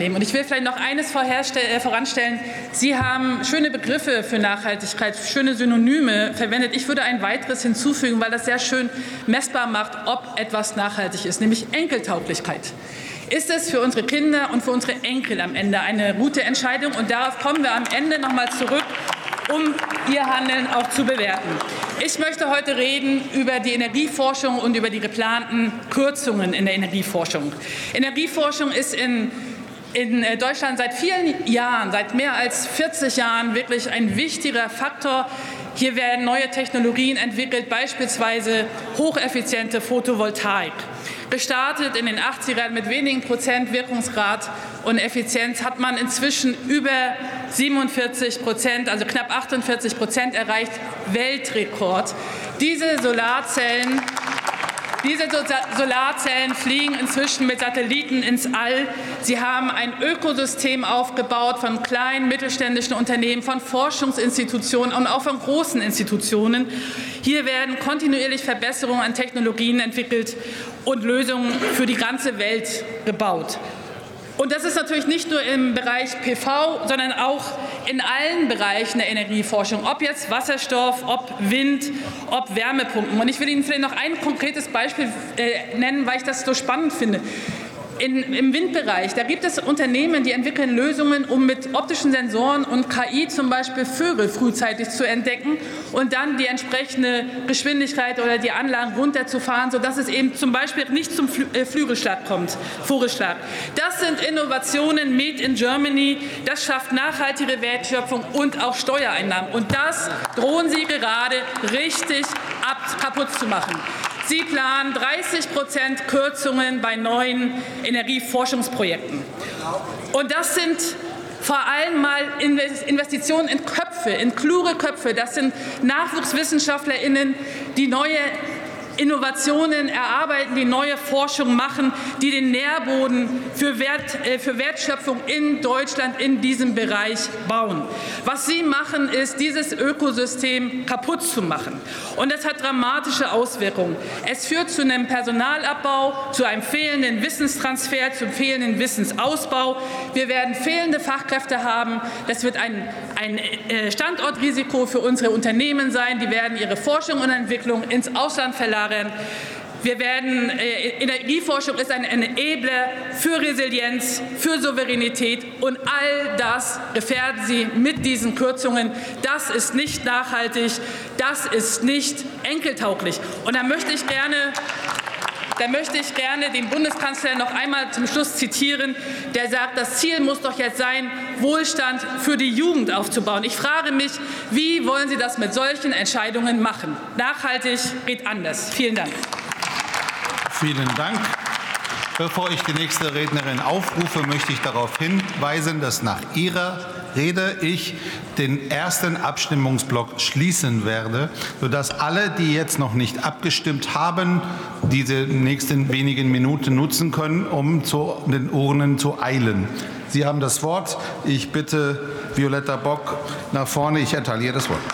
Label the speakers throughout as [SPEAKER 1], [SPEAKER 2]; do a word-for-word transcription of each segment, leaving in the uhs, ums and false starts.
[SPEAKER 1] Unternehmen. Und ich will vielleicht noch eines voranstellen. Sie haben schöne Begriffe für Nachhaltigkeit, schöne Synonyme verwendet. Ich würde ein weiteres hinzufügen, weil das sehr schön messbar macht, ob etwas nachhaltig ist, nämlich Enkeltauglichkeit. Ist es für unsere Kinder und für unsere Enkel am Ende eine gute Entscheidung? Und darauf kommen wir am Ende noch mal zurück, um Ihr Handeln auch zu bewerten. Ich möchte heute reden über die Energieforschung und über die geplanten Kürzungen in der Energieforschung. Energieforschung ist in, in Deutschland seit vielen Jahren, seit mehr als vierzig Jahren wirklich ein wichtiger Faktor. Hier werden neue Technologien entwickelt, beispielsweise hocheffiziente Photovoltaik. Gestartet in den achtzigern mit wenigen Prozent Wirkungsgrad und Effizienz hat man inzwischen über siebenundvierzig Prozent, also knapp achtundvierzig Prozent erreicht, Weltrekord. Diese Solarzellen Diese Solarzellen fliegen inzwischen mit Satelliten ins All. Sie haben ein Ökosystem aufgebaut von kleinen mittelständischen Unternehmen, von Forschungsinstitutionen und auch von großen Institutionen. Hier werden kontinuierlich Verbesserungen an Technologien entwickelt und Lösungen für die ganze Welt gebaut. Und das ist natürlich nicht nur im Bereich P V, sondern auch in allen Bereichen der Energieforschung, ob jetzt Wasserstoff, ob Wind, ob Wärmepumpen. Und ich will Ihnen vielleicht noch ein konkretes Beispiel äh, nennen, weil ich das so spannend finde. In, Im Windbereich, da gibt es Unternehmen, die entwickeln Lösungen, um mit optischen Sensoren und K I zum Beispiel Vögel frühzeitig zu entdecken und dann die entsprechende Geschwindigkeit oder die Anlagen runterzufahren, sodass es eben zum Beispiel nicht zum Flü äh, Flügelschlag kommt, Vogelschlag. Das sind Innovationen made in Germany. Das schafft nachhaltige Wertschöpfung und auch Steuereinnahmen. Und das drohen Sie gerade richtig ab, kaputt zu machen. Sie planen dreißig Prozent Kürzungen bei neuen Energieforschungsprojekten. Und das sind vor allem mal Investitionen in Köpfe, in kluge Köpfe. Das sind NachwuchswissenschaftlerInnen, die neue Innovationen erarbeiten, die neue Forschung machen, die den Nährboden für, Wert, äh, für Wertschöpfung in Deutschland in diesem Bereich bauen. Was Sie machen, ist, dieses Ökosystem kaputt zu machen. Und das hat dramatische Auswirkungen. Es führt zu einem Personalabbau, zu einem fehlenden Wissenstransfer, zum fehlenden Wissensausbau. Wir werden fehlende Fachkräfte haben. Das wird ein, ein Standortrisiko für unsere Unternehmen sein. Die werden ihre Forschung und Entwicklung ins Ausland verlagern. Wir werden, äh, Energieforschung ist ein Enabler für Resilienz, für Souveränität und all das gefährden Sie mit diesen Kürzungen. Das ist nicht nachhaltig, das ist nicht enkeltauglich. Und da möchte ich gerne Da möchte ich gerne den Bundeskanzler noch einmal zum Schluss zitieren, der sagt, das Ziel muss doch jetzt sein, Wohlstand für die Jugend aufzubauen. Ich frage mich, wie wollen Sie das mit solchen Entscheidungen machen? Nachhaltig geht anders. Vielen Dank.
[SPEAKER 2] Vielen Dank. Bevor ich die nächste Rednerin aufrufe, möchte ich darauf hinweisen, dass nach ihrer Rede ich den ersten Abstimmungsblock schließen werde, sodass alle, die jetzt noch nicht abgestimmt haben, diese nächsten wenigen Minuten nutzen können, um zu den Urnen zu eilen. Sie haben das Wort. Ich bitte Violetta Bock nach vorne. Ich erteile ihr das Wort.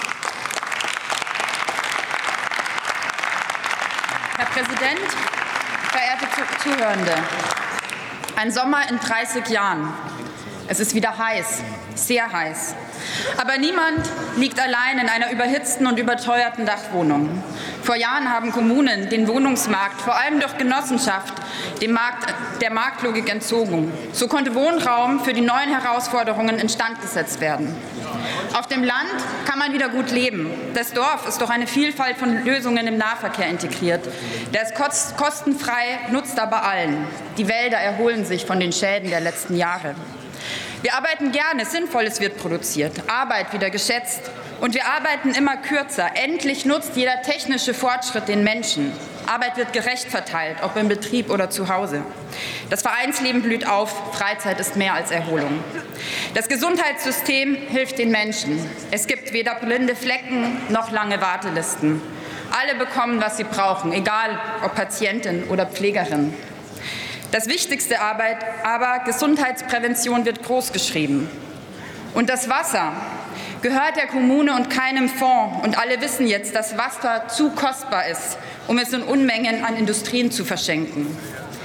[SPEAKER 3] Herr Präsident, verehrte Zuhörende! Ein Sommer in dreißig Jahren. Es ist wieder heiß, sehr heiß. Aber niemand liegt allein in einer überhitzten und überteuerten Dachwohnung. Vor Jahren haben Kommunen den Wohnungsmarkt, vor allem durch Genossenschaft, dem Markt, der Marktlogik entzogen. So konnte Wohnraum für die neuen Herausforderungen instand gesetzt werden. Auf dem Land kann man wieder gut leben. Das Dorf ist durch eine Vielfalt von Lösungen im Nahverkehr integriert. Der ist kostenfrei, nutzt aber allen. Die Wälder erholen sich von den Schäden der letzten Jahre. Wir arbeiten gerne, Sinnvolles wird produziert, Arbeit wieder geschätzt und wir arbeiten immer kürzer. Endlich nutzt jeder technische Fortschritt den Menschen. Arbeit wird gerecht verteilt, ob im Betrieb oder zu Hause. Das Vereinsleben blüht auf, Freizeit ist mehr als Erholung. Das Gesundheitssystem hilft den Menschen. Es gibt weder blinde Flecken noch lange Wartelisten. Alle bekommen, was sie brauchen, egal ob Patientin oder Pflegerin. Das Wichtigste Arbeit, aber Gesundheitsprävention wird großgeschrieben. Und das Wasser gehört der Kommune und keinem Fonds. Und alle wissen jetzt, dass Wasser zu kostbar ist, um es in Unmengen an Industrien zu verschenken.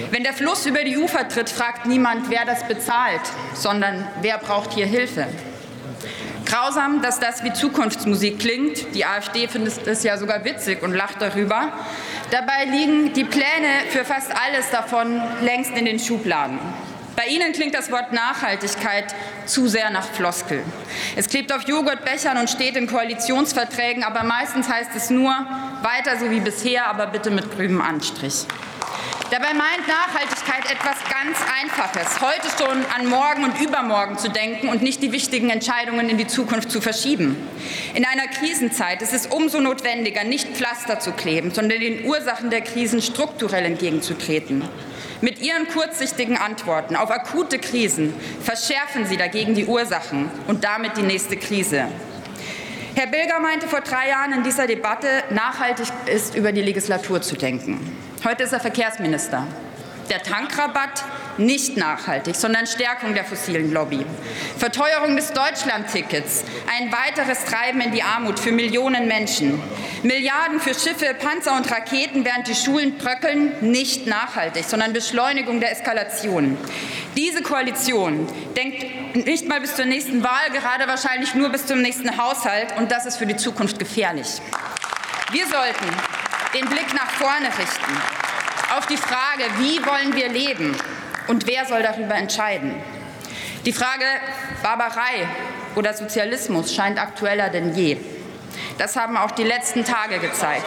[SPEAKER 3] Wenn der Fluss über die Ufer tritt, fragt niemand, wer das bezahlt, sondern wer braucht hier Hilfe. Grausam, dass das wie Zukunftsmusik klingt. Die AfD findet es ja sogar witzig und lacht darüber. Dabei liegen die Pläne für fast alles davon längst in den Schubladen. Bei Ihnen klingt das Wort Nachhaltigkeit zu sehr nach Floskel. Es klebt auf Joghurtbechern und steht in Koalitionsverträgen, aber meistens heißt es nur, weiter so wie bisher, aber bitte mit grünem Anstrich. Dabei meint Nachhaltigkeit etwas ganz Einfaches, heute schon an morgen und übermorgen zu denken und nicht die wichtigen Entscheidungen in die Zukunft zu verschieben. In einer Krisenzeit ist es umso notwendiger, nicht Pflaster zu kleben, sondern den Ursachen der Krisen strukturell entgegenzutreten. Mit Ihren kurzsichtigen Antworten auf akute Krisen verschärfen Sie dagegen die Ursachen und damit die nächste Krise. Herr Bilger meinte vor drei Jahren in dieser Debatte, nachhaltig ist über die Legislatur zu denken. Heute ist er Verkehrsminister. Der Tankrabatt nicht nachhaltig, sondern Stärkung der fossilen Lobby. Verteuerung des Deutschlandtickets, ein weiteres Treiben in die Armut für Millionen Menschen. Milliarden für Schiffe, Panzer und Raketen, während die Schulen bröckeln, nicht nachhaltig, sondern Beschleunigung der Eskalation. Diese Koalition denkt nicht mal bis zur nächsten Wahl, gerade wahrscheinlich nur bis zum nächsten Haushalt, und das ist für die Zukunft gefährlich. Wir sollten den Blick nach vorne richten, auf die Frage, wie wollen wir leben und wer soll darüber entscheiden. Die Frage Barbarei oder Sozialismus scheint aktueller denn je. Das haben auch die letzten Tage gezeigt.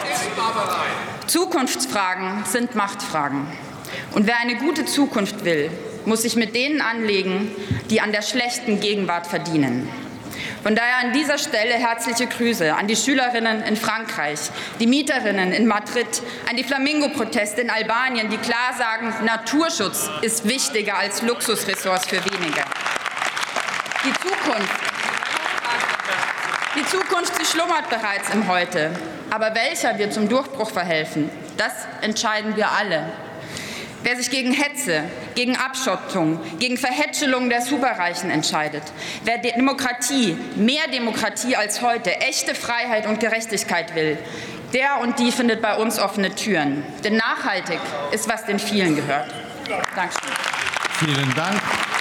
[SPEAKER 3] Zukunftsfragen sind Machtfragen. Und wer eine gute Zukunft will, muss sich mit denen anlegen, die an der schlechten Gegenwart verdienen. Von daher an dieser Stelle herzliche Grüße an die Schülerinnen in Frankreich, die Mieterinnen in Madrid, an die Flamingo-Proteste in Albanien, die klar sagen, Naturschutz ist wichtiger als Luxusressorts für wenige. Die Zukunft, die Zukunft, sie schlummert bereits im Heute. Aber welcher wird zum Durchbruch verhelfen, das entscheiden wir alle. Wer sich gegen Hetze, gegen Abschottung, gegen Verhätschelung der Superreichen entscheidet, wer Demokratie, mehr Demokratie als heute, echte Freiheit und Gerechtigkeit will, der und die findet bei uns offene Türen. Denn nachhaltig ist, was den vielen gehört. Dankeschön.
[SPEAKER 2] Vielen Dank.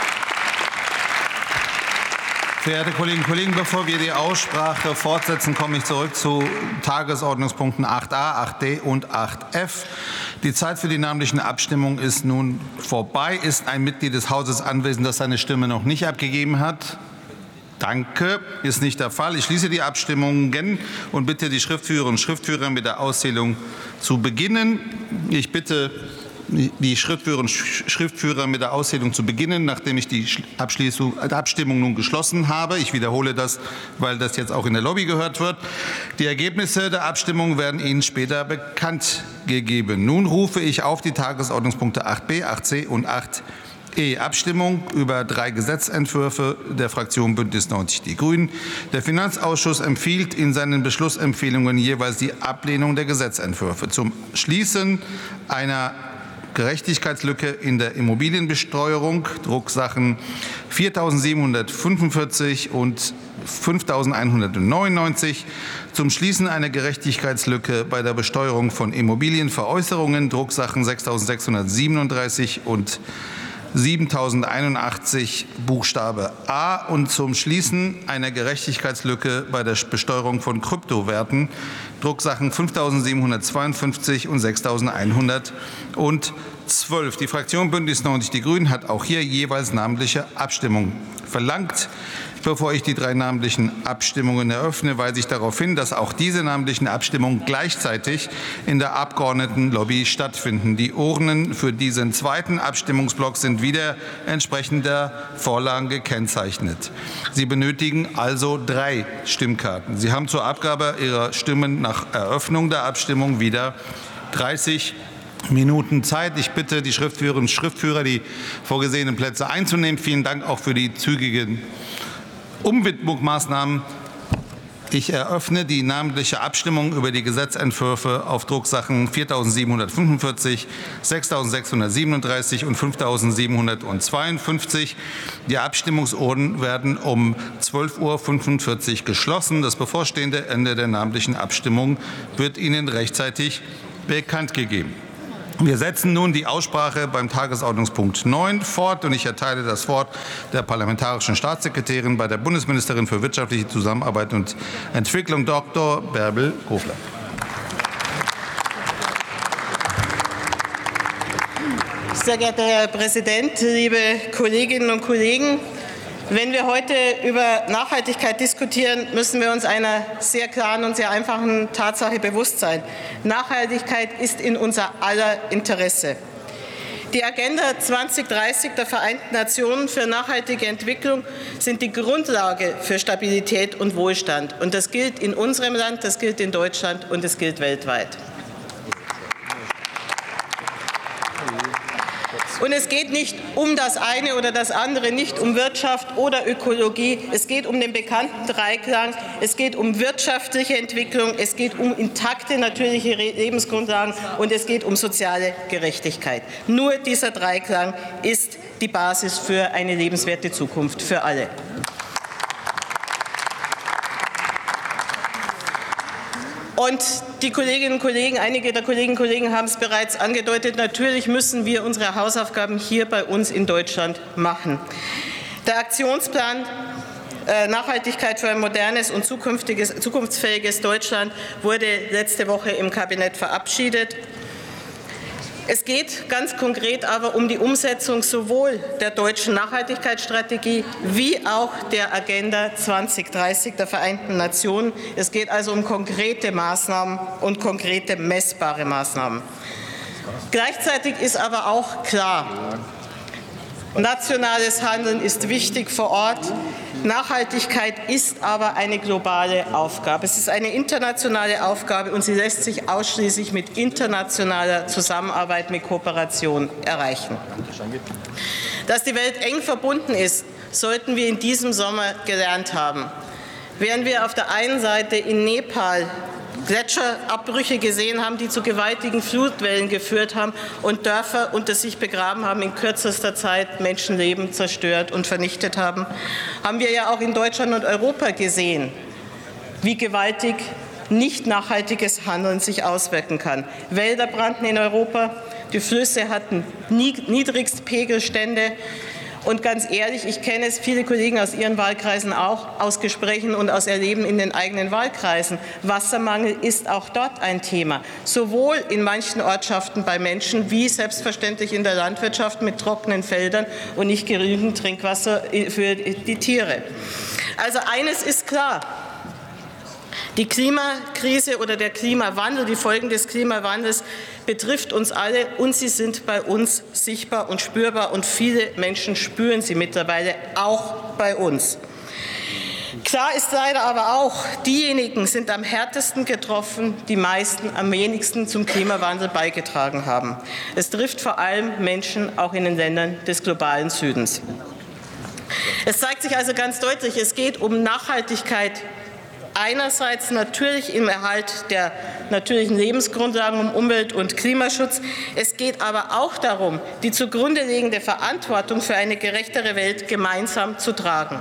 [SPEAKER 2] Verehrte Kolleginnen und Kollegen, bevor wir die Aussprache fortsetzen, komme ich zurück zu Tagesordnungspunkten acht a, acht d und acht f. Die Zeit für die namentlichen Abstimmungen ist nun vorbei. Ist ein Mitglied des Hauses anwesend, das seine Stimme noch nicht abgegeben hat? Danke. Ist nicht der Fall. Ich schließe die Abstimmungen und bitte die Schriftführerinnen und Schriftführer mit der Auszählung zu beginnen. Ich bitte die Schriftführerinnen und Schriftführer mit der Auszählung zu beginnen, nachdem ich die Abstimmung nun geschlossen habe. Ich wiederhole das, weil das jetzt auch in der Lobby gehört wird. Die Ergebnisse der Abstimmung werden Ihnen später bekannt gegeben. Nun rufe ich auf die Tagesordnungspunkte acht b, acht c und acht e. Abstimmung über drei Gesetzentwürfe der Fraktion Bündnis neunzig Die Grünen. Der Finanzausschuss empfiehlt in seinen Beschlussempfehlungen jeweils die Ablehnung der Gesetzentwürfe. Zum Schließen einer Gerechtigkeitslücke in der Immobilienbesteuerung, Drucksachen viertausendsiebenhundertfünfundvierzig und fünftausendeinhundertneunundneunzig, zum Schließen einer Gerechtigkeitslücke bei der Besteuerung von Immobilienveräußerungen, Drucksachen sechstausendsechshundertsiebenunddreißig und siebentausendeinundachtzig Buchstabe A, und zum Schließen einer Gerechtigkeitslücke bei der Besteuerung von Kryptowerten, Drucksachen fünftausendsiebenhundertzweiundfünfzig und sechstausendeinhundertzwölf. Die Fraktion Bündnis neunzig Die Grünen hat auch hier jeweils namentliche Abstimmung verlangt. Bevor ich die drei namentlichen Abstimmungen eröffne, weise ich darauf hin, dass auch diese namentlichen Abstimmungen gleichzeitig in der Abgeordnetenlobby stattfinden. Die Urnen für diesen zweiten Abstimmungsblock sind wieder entsprechend der Vorlagen gekennzeichnet. Sie benötigen also drei Stimmkarten. Sie haben zur Abgabe Ihrer Stimmen nach Eröffnung der Abstimmung wieder dreißig Minuten Zeit. Ich bitte die Schriftführerinnen und Schriftführer, die vorgesehenen Plätze einzunehmen. Vielen Dank auch für die zügigen Umwidmungsmaßnahmen. Ich eröffne die namentliche Abstimmung über die Gesetzentwürfe auf Drucksachen viertausendsiebenhundertfünfundvierzig, sechstausendsechshundertsiebenunddreißig und fünftausendsiebenhundertzweiundfünfzig. Die Abstimmungsurnen werden um zwölf Uhr fünfundvierzig geschlossen. Das bevorstehende Ende der namentlichen Abstimmung wird Ihnen rechtzeitig bekannt gegeben. Wir setzen nun die Aussprache beim Tagesordnungspunkt neun fort, und ich erteile das Wort der parlamentarischen Staatssekretärin bei der Bundesministerin für wirtschaftliche Zusammenarbeit und Entwicklung, Doktor Bärbel Gofler.
[SPEAKER 4] Sehr geehrter Herr Präsident, liebe Kolleginnen und Kollegen! Wenn wir heute über Nachhaltigkeit diskutieren, müssen wir uns einer sehr klaren und sehr einfachen Tatsache bewusst sein. Nachhaltigkeit ist in unser aller Interesse. Die Agenda zweitausenddreißig der Vereinten Nationen für nachhaltige Entwicklung sind die Grundlage für Stabilität und Wohlstand. Und das gilt in unserem Land, das gilt in Deutschland und es gilt weltweit. Und es geht nicht um das eine oder das andere, nicht um Wirtschaft oder Ökologie. Es geht um den bekannten Dreiklang. Es geht um wirtschaftliche Entwicklung. Es geht um intakte natürliche Lebensgrundlagen. Und es geht um soziale Gerechtigkeit. Nur dieser Dreiklang ist die Basis für eine lebenswerte Zukunft für alle. Und die Kolleginnen und Kollegen, einige der Kolleginnen und Kollegen haben es bereits angedeutet, natürlich müssen wir unsere Hausaufgaben hier bei uns in Deutschland machen. Der Aktionsplan äh, Nachhaltigkeit für ein modernes und zukünftiges, zukunftsfähiges Deutschland wurde letzte Woche im Kabinett verabschiedet. Es geht ganz konkret aber um die Umsetzung sowohl der deutschen Nachhaltigkeitsstrategie wie auch der Agenda zweitausenddreißig der Vereinten Nationen. Es geht also um konkrete Maßnahmen und konkrete messbare Maßnahmen. Gleichzeitig ist aber auch klar, nationales Handeln ist wichtig vor Ort. Nachhaltigkeit ist aber eine globale Aufgabe. Es ist eine internationale Aufgabe und sie lässt sich ausschließlich mit internationaler Zusammenarbeit, mit Kooperation erreichen. Dass die Welt eng verbunden ist, sollten wir in diesem Sommer gelernt haben. Während wir auf der einen Seite in Nepal Gletscherabbrüche gesehen haben, die zu gewaltigen Flutwellen geführt haben und Dörfer unter sich begraben haben, in kürzester Zeit Menschenleben zerstört und vernichtet haben, haben wir ja auch in Deutschland und Europa gesehen, wie gewaltig nicht nachhaltiges Handeln sich auswirken kann. Wälder brannten in Europa, die Flüsse hatten Niedrigstpegelstände. Und ganz ehrlich, ich kenne es, viele Kollegen aus Ihren Wahlkreisen auch, aus Gesprächen und aus Erleben in den eigenen Wahlkreisen. Wassermangel ist auch dort ein Thema, sowohl in manchen Ortschaften bei Menschen wie selbstverständlich in der Landwirtschaft mit trockenen Feldern und nicht genügend Trinkwasser für die Tiere. Also eines ist klar. Die Klimakrise oder der Klimawandel, die Folgen des Klimawandels betrifft uns alle und sie sind bei uns sichtbar und spürbar und viele Menschen spüren sie mittlerweile auch bei uns. Klar ist leider aber auch, diejenigen sind am härtesten getroffen, die meisten am wenigsten zum Klimawandel beigetragen haben. Es trifft vor allem Menschen auch in den Ländern des globalen Südens. Es zeigt sich also ganz deutlich, es geht um Nachhaltigkeit. Einerseits natürlich im Erhalt der natürlichen Lebensgrundlagen, um Umwelt- und Klimaschutz. Es geht aber auch darum, die zugrunde liegende Verantwortung für eine gerechtere Welt gemeinsam zu tragen.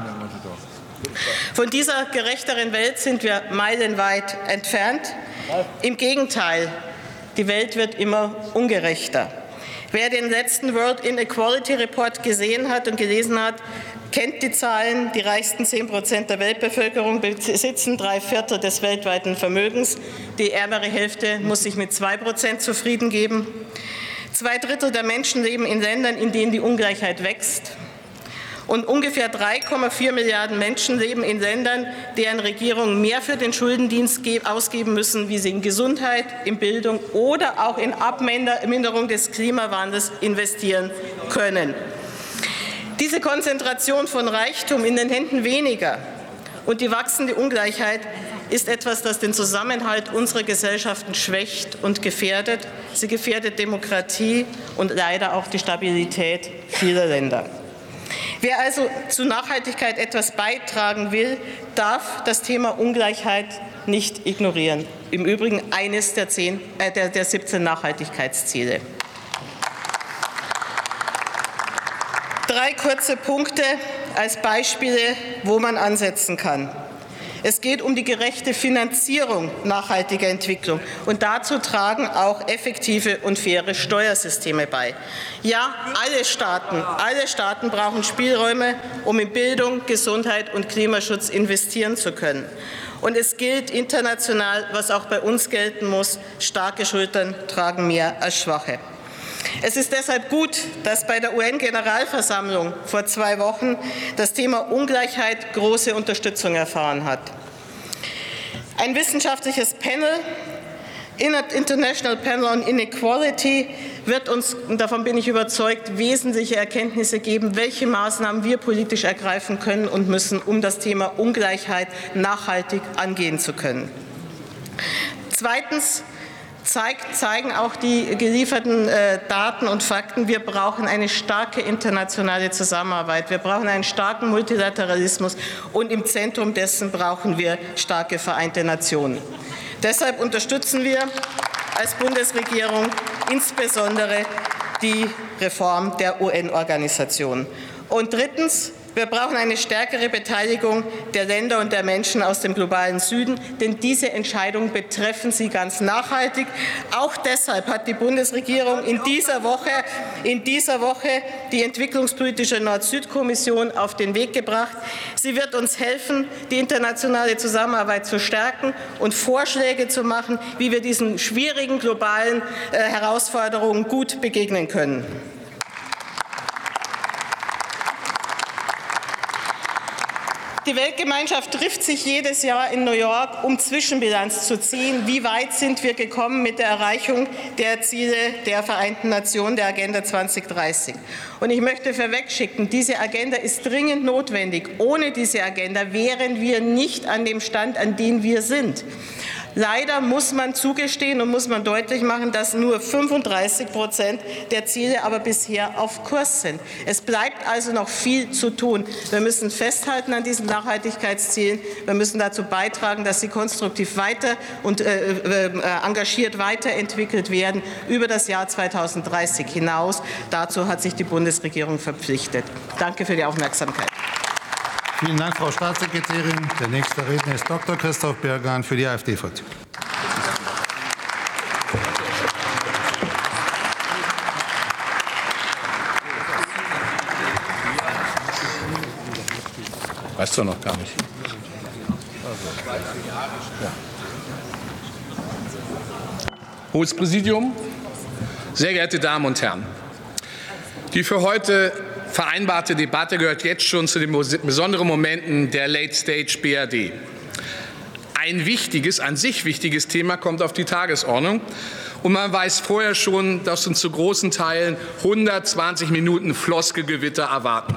[SPEAKER 4] Von dieser gerechteren Welt sind wir meilenweit entfernt. Im Gegenteil, die Welt wird immer ungerechter. Wer den letzten World Inequality Report gesehen hat und gelesen hat, kennt die Zahlen. Die reichsten zehn Prozent der Weltbevölkerung besitzen drei Viertel des weltweiten Vermögens. Die ärmere Hälfte muss sich mit zwei Prozent zufrieden geben. Zwei Drittel der Menschen leben in Ländern, in denen die Ungleichheit wächst. Und ungefähr drei Komma vier Milliarden Menschen leben in Ländern, deren Regierungen mehr für den Schuldendienst ausgeben müssen, wie sie in Gesundheit, in Bildung oder auch in Abminderung des Klimawandels investieren können. Diese Konzentration von Reichtum in den Händen weniger und die wachsende Ungleichheit ist etwas, das den Zusammenhalt unserer Gesellschaften schwächt und gefährdet. Sie gefährdet Demokratie und leider auch die Stabilität vieler Länder. Wer also zu Nachhaltigkeit etwas beitragen will, darf das Thema Ungleichheit nicht ignorieren. Im Übrigen eines der, zehn, äh, der, der siebzehn Nachhaltigkeitsziele. Drei kurze Punkte als Beispiele, wo man ansetzen kann. Es geht um die gerechte Finanzierung nachhaltiger Entwicklung. Und dazu tragen auch effektive und faire Steuersysteme bei. Ja, alle Staaten, alle Staaten brauchen Spielräume, um in Bildung, Gesundheit und Klimaschutz investieren zu können. Und es gilt international, was auch bei uns gelten muss, starke Schultern tragen mehr als schwache. Es ist deshalb gut, dass bei der U N-Generalversammlung vor zwei Wochen das Thema Ungleichheit große Unterstützung erfahren hat. Ein wissenschaftliches Panel, International Panel on Inequality, wird uns, und davon bin ich überzeugt, wesentliche Erkenntnisse geben, welche Maßnahmen wir politisch ergreifen können und müssen, um das Thema Ungleichheit nachhaltig angehen zu können. Zweitens zeigt, zeigen auch die gelieferten äh, Daten und Fakten, wir brauchen eine starke internationale Zusammenarbeit, wir brauchen einen starken Multilateralismus und im Zentrum dessen brauchen wir starke Vereinte Nationen. Deshalb unterstützen wir als Bundesregierung insbesondere die Reform der U N-Organisation. Und drittens, wir brauchen eine stärkere Beteiligung der Länder und der Menschen aus dem globalen Süden, denn diese Entscheidungen betreffen sie ganz nachhaltig. Auch deshalb hat die Bundesregierung in dieser Woche, in dieser Woche die entwicklungspolitische Nord-Süd-Kommission auf den Weg gebracht. Sie wird uns helfen, die internationale Zusammenarbeit zu stärken und Vorschläge zu machen, wie wir diesen schwierigen globalen äh, Herausforderungen gut begegnen können. Die Weltgemeinschaft trifft sich jedes Jahr in New York, um Zwischenbilanz zu ziehen. Wie weit sind wir gekommen mit der Erreichung der Ziele der Vereinten Nationen, der Agenda zweitausenddreißig? Und ich möchte vorwegschicken, diese Agenda ist dringend notwendig. Ohne diese Agenda wären wir nicht an dem Stand, an dem wir sind. Leider muss man zugestehen und muss man deutlich machen, dass nur fünfunddreißig Prozent der Ziele aber bisher auf Kurs sind. Es bleibt also noch viel zu tun. Wir müssen festhalten an diesen Nachhaltigkeitszielen. Wir müssen dazu beitragen, dass sie konstruktiv weiter und äh, äh, engagiert weiterentwickelt werden über das Jahr zweitausenddreißig hinaus. Dazu hat sich die Bundesregierung verpflichtet. Danke für die Aufmerksamkeit.
[SPEAKER 2] Vielen Dank, Frau Staatssekretärin. Der nächste Redner ist Doktor Christoph Birgan für die AfD-Fraktion.
[SPEAKER 5] Weißt du noch gar nicht. Hohes Präsidium, sehr geehrte Damen und Herren, die für heute vereinbarte Debatte gehört jetzt schon zu den besonderen Momenten der Late Stage B R D. Ein wichtiges, an sich wichtiges Thema kommt auf die Tagesordnung. Und man weiß vorher schon, dass uns zu großen Teilen hundertzwanzig Minuten Floskelgewitter erwarten.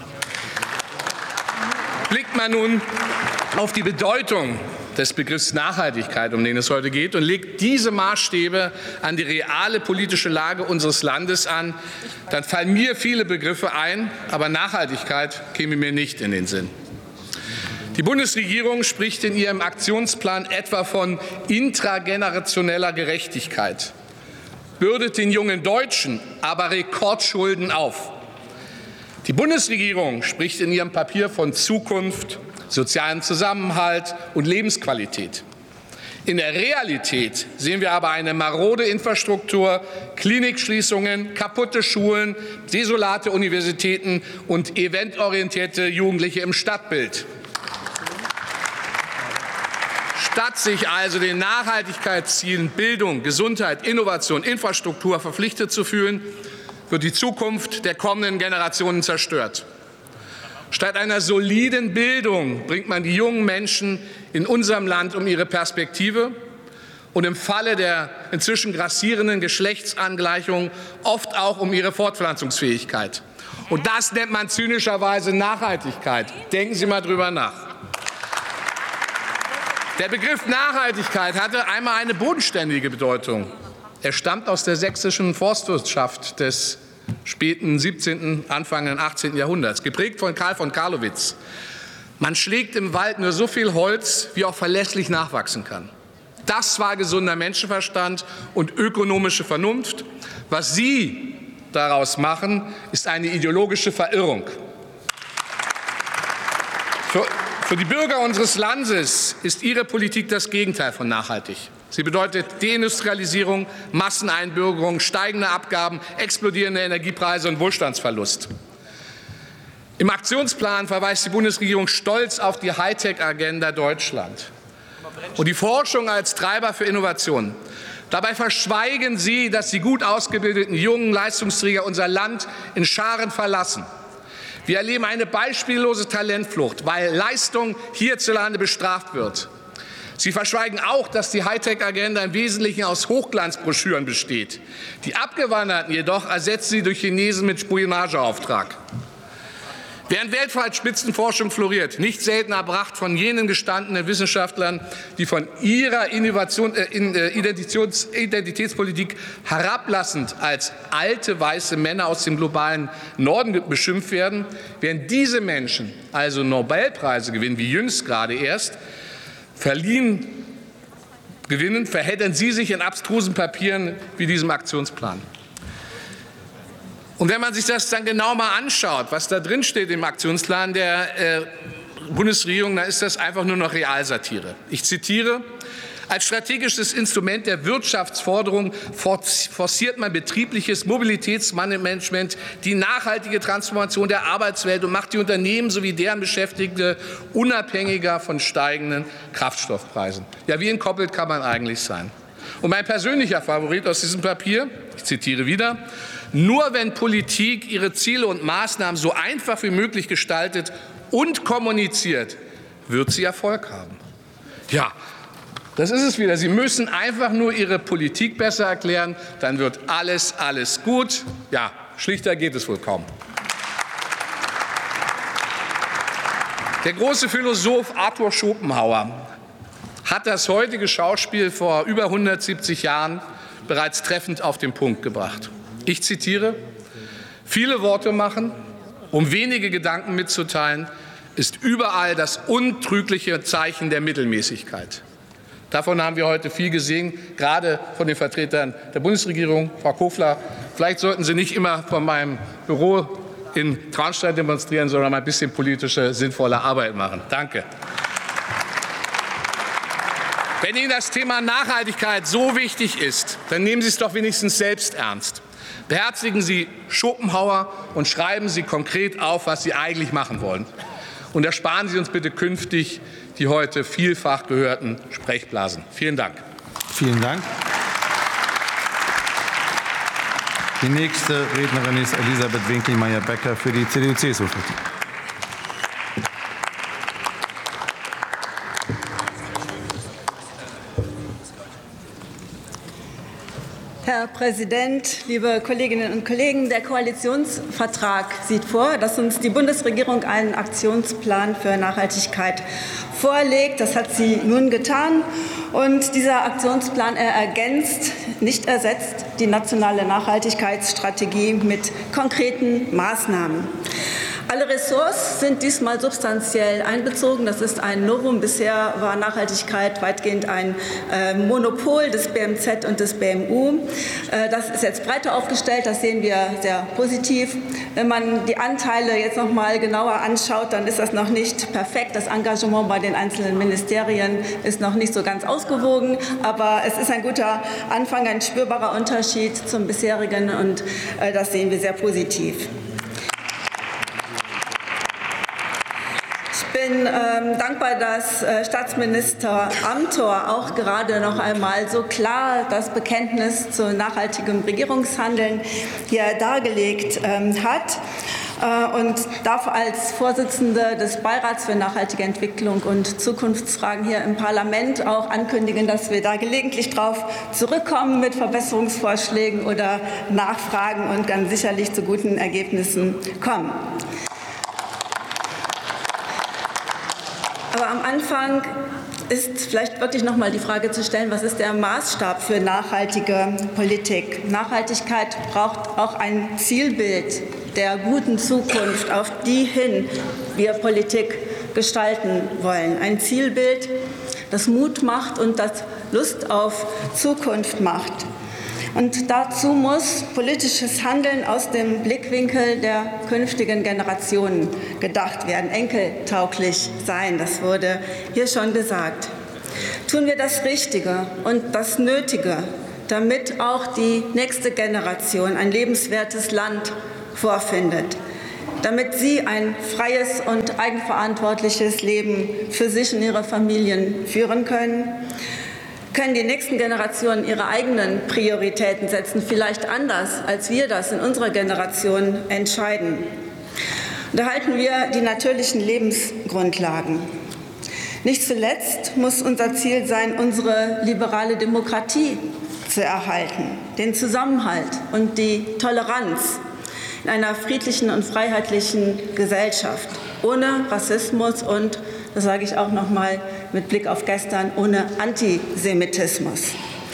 [SPEAKER 5] Blickt man nun auf die Bedeutung des Begriffs Nachhaltigkeit, um den es heute geht, und legt diese Maßstäbe an die reale politische Lage unseres Landes an, dann fallen mir viele Begriffe ein, aber Nachhaltigkeit käme mir nicht in den Sinn. Die Bundesregierung spricht in ihrem Aktionsplan etwa von intragenerationeller Gerechtigkeit, bürdet den jungen Deutschen aber Rekordschulden auf. Die Bundesregierung spricht in ihrem Papier von Zukunft, sozialem Zusammenhalt und Lebensqualität. In der Realität sehen wir aber eine marode Infrastruktur, Klinikschließungen, kaputte Schulen, desolate Universitäten und eventorientierte Jugendliche im Stadtbild. Statt sich also den Nachhaltigkeitszielen Bildung, Gesundheit, Innovation, Infrastruktur verpflichtet zu fühlen, wird die Zukunft der kommenden Generationen zerstört. Statt einer soliden Bildung bringt man die jungen Menschen in unserem Land um ihre Perspektive und im Falle der inzwischen grassierenden Geschlechtsangleichung oft auch um ihre Fortpflanzungsfähigkeit. Und das nennt man zynischerweise Nachhaltigkeit. Denken Sie mal drüber nach. Der Begriff Nachhaltigkeit hatte einmal eine bodenständige Bedeutung. Er stammt aus der sächsischen Forstwirtschaft des späten siebzehnten, Anfang des achtzehnten Jahrhunderts, geprägt von Karl von Carlowitz. Man schlägt im Wald nur so viel Holz, wie auch verlässlich nachwachsen kann. Das war gesunder Menschenverstand und ökonomische Vernunft. Was Sie daraus machen, ist eine ideologische Verirrung. Für, Für die Bürger unseres Landes ist Ihre Politik das Gegenteil von nachhaltig. Sie bedeutet Deindustrialisierung, Masseneinbürgerung, steigende Abgaben, explodierende Energiepreise und Wohlstandsverlust. Im Aktionsplan verweist die Bundesregierung stolz auf die Hightech-Agenda Deutschland und die Forschung als Treiber für Innovation. Dabei verschweigen Sie, dass die gut ausgebildeten jungen Leistungsträger unser Land in Scharen verlassen. Wir erleben eine beispiellose Talentflucht, weil Leistung hierzulande bestraft wird. Sie verschweigen auch, dass die Hightech-Agenda im Wesentlichen aus Hochglanzbroschüren besteht. Die Abgewanderten jedoch ersetzen sie durch Chinesen mit Spionageauftrag. Während weltweit Spitzenforschung floriert, nicht selten erbracht von jenen gestandenen Wissenschaftlern, die von ihrer Innovation, äh, Identitäts, Identitätspolitik herablassend als alte weiße Männer aus dem globalen Norden beschimpft werden, während diese Menschen also Nobelpreise gewinnen, wie jüngst gerade erst, verliehen gewinnen, verheddern Sie sich in abstrusen Papieren wie diesem Aktionsplan. Und wenn man sich das dann genau mal anschaut, was da drin steht im Aktionsplan der äh, Bundesregierung, dann ist das einfach nur noch Realsatire. Ich zitiere: Als strategisches Instrument der Wirtschaftsforderung forciert man betriebliches Mobilitätsmanagement, die nachhaltige Transformation der Arbeitswelt und macht die Unternehmen sowie deren Beschäftigte unabhängiger von steigenden Kraftstoffpreisen. Ja, wie entkoppelt kann man eigentlich sein? Und mein persönlicher Favorit aus diesem Papier, ich zitiere wieder: Nur wenn Politik ihre Ziele und Maßnahmen so einfach wie möglich gestaltet und kommuniziert, wird sie Erfolg haben. Ja, das ist es wieder. Sie müssen einfach nur Ihre Politik besser erklären, dann wird alles, alles gut. Ja, schlichter geht es wohl kaum. Der große Philosoph Arthur Schopenhauer hat das heutige Schauspiel vor über hundertsiebzig Jahren bereits treffend auf den Punkt gebracht. Ich zitiere: Viele Worte machen, um wenige Gedanken mitzuteilen, ist überall das untrügliche Zeichen der Mittelmäßigkeit. Davon haben wir heute viel gesehen, gerade von den Vertretern der Bundesregierung. Frau Kofler, vielleicht sollten Sie nicht immer von meinem Büro in Traunstein demonstrieren, sondern mal ein bisschen politische, sinnvolle Arbeit machen. Danke. Wenn Ihnen das Thema Nachhaltigkeit so wichtig ist, dann nehmen Sie es doch wenigstens selbst ernst. Beherzigen Sie Schopenhauer und schreiben Sie konkret auf, was Sie eigentlich machen wollen. Und ersparen Sie uns bitte künftig die heute vielfach gehörten Sprechblasen. Vielen Dank.
[SPEAKER 2] Vielen Dank. Die nächste Rednerin ist Elisabeth Winkelmeier-Becker für die C D U-C S U-Fraktion.
[SPEAKER 6] Herr Präsident, liebe Kolleginnen und Kollegen! Der Koalitionsvertrag sieht vor, dass uns die Bundesregierung einen Aktionsplan für Nachhaltigkeit vorlegt. Das hat sie nun getan. Und dieser Aktionsplan er ergänzt, nicht ersetzt, die nationale Nachhaltigkeitsstrategie mit konkreten Maßnahmen. Alle Ressorts sind diesmal substanziell einbezogen. Das ist ein Novum. Bisher war Nachhaltigkeit weitgehend ein äh, Monopol des B M Z und des B M U. Äh, das ist jetzt breiter aufgestellt. Das sehen wir sehr positiv. Wenn man die Anteile jetzt noch mal genauer anschaut, dann ist das noch nicht perfekt. Das Engagement bei den einzelnen Ministerien ist noch nicht so ganz ausgewogen. Aber es ist ein guter Anfang, ein spürbarer Unterschied zum bisherigen. Und äh, das sehen wir sehr positiv. Ich bin ähm, dankbar, dass äh, Staatsminister Amthor auch gerade noch einmal so klar das Bekenntnis zu nachhaltigem Regierungshandeln hier dargelegt ähm, hat äh, und darf als Vorsitzende des Beirats für nachhaltige Entwicklung und Zukunftsfragen hier im Parlament auch ankündigen, dass wir da gelegentlich darauf zurückkommen mit Verbesserungsvorschlägen oder Nachfragen und ganz sicherlich zu guten Ergebnissen kommen. Aber am Anfang ist vielleicht wirklich noch mal die Frage zu stellen, was ist der Maßstab für nachhaltige Politik? Nachhaltigkeit braucht auch ein Zielbild der guten Zukunft, auf die hin wir Politik gestalten wollen. Ein Zielbild, das Mut macht und das Lust auf Zukunft macht. Und dazu muss politisches Handeln aus dem Blickwinkel der künftigen Generationen gedacht werden, enkeltauglich sein. Das wurde hier schon gesagt. Tun wir das Richtige und das Nötige, damit auch die nächste Generation ein lebenswertes Land vorfindet, damit sie ein freies und eigenverantwortliches Leben für sich und ihre Familien führen können, können die nächsten Generationen ihre eigenen Prioritäten setzen, vielleicht anders, als wir das in unserer Generation entscheiden. Und erhalten wir die natürlichen Lebensgrundlagen. Nicht zuletzt muss unser Ziel sein, unsere liberale Demokratie zu erhalten, den Zusammenhalt und die Toleranz in einer friedlichen und freiheitlichen Gesellschaft, ohne Rassismus und, das sage ich auch noch mal mit Blick auf gestern, ohne Antisemitismus.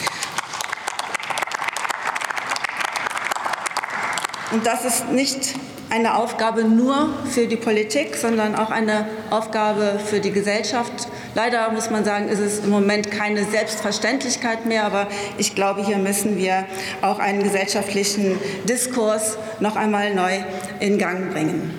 [SPEAKER 6] Und das ist nicht eine Aufgabe nur für die Politik, sondern auch eine Aufgabe für die Gesellschaft. Leider muss man sagen, ist es im Moment keine Selbstverständlichkeit mehr, aber ich glaube, hier müssen wir auch einen gesellschaftlichen Diskurs noch einmal neu in Gang bringen.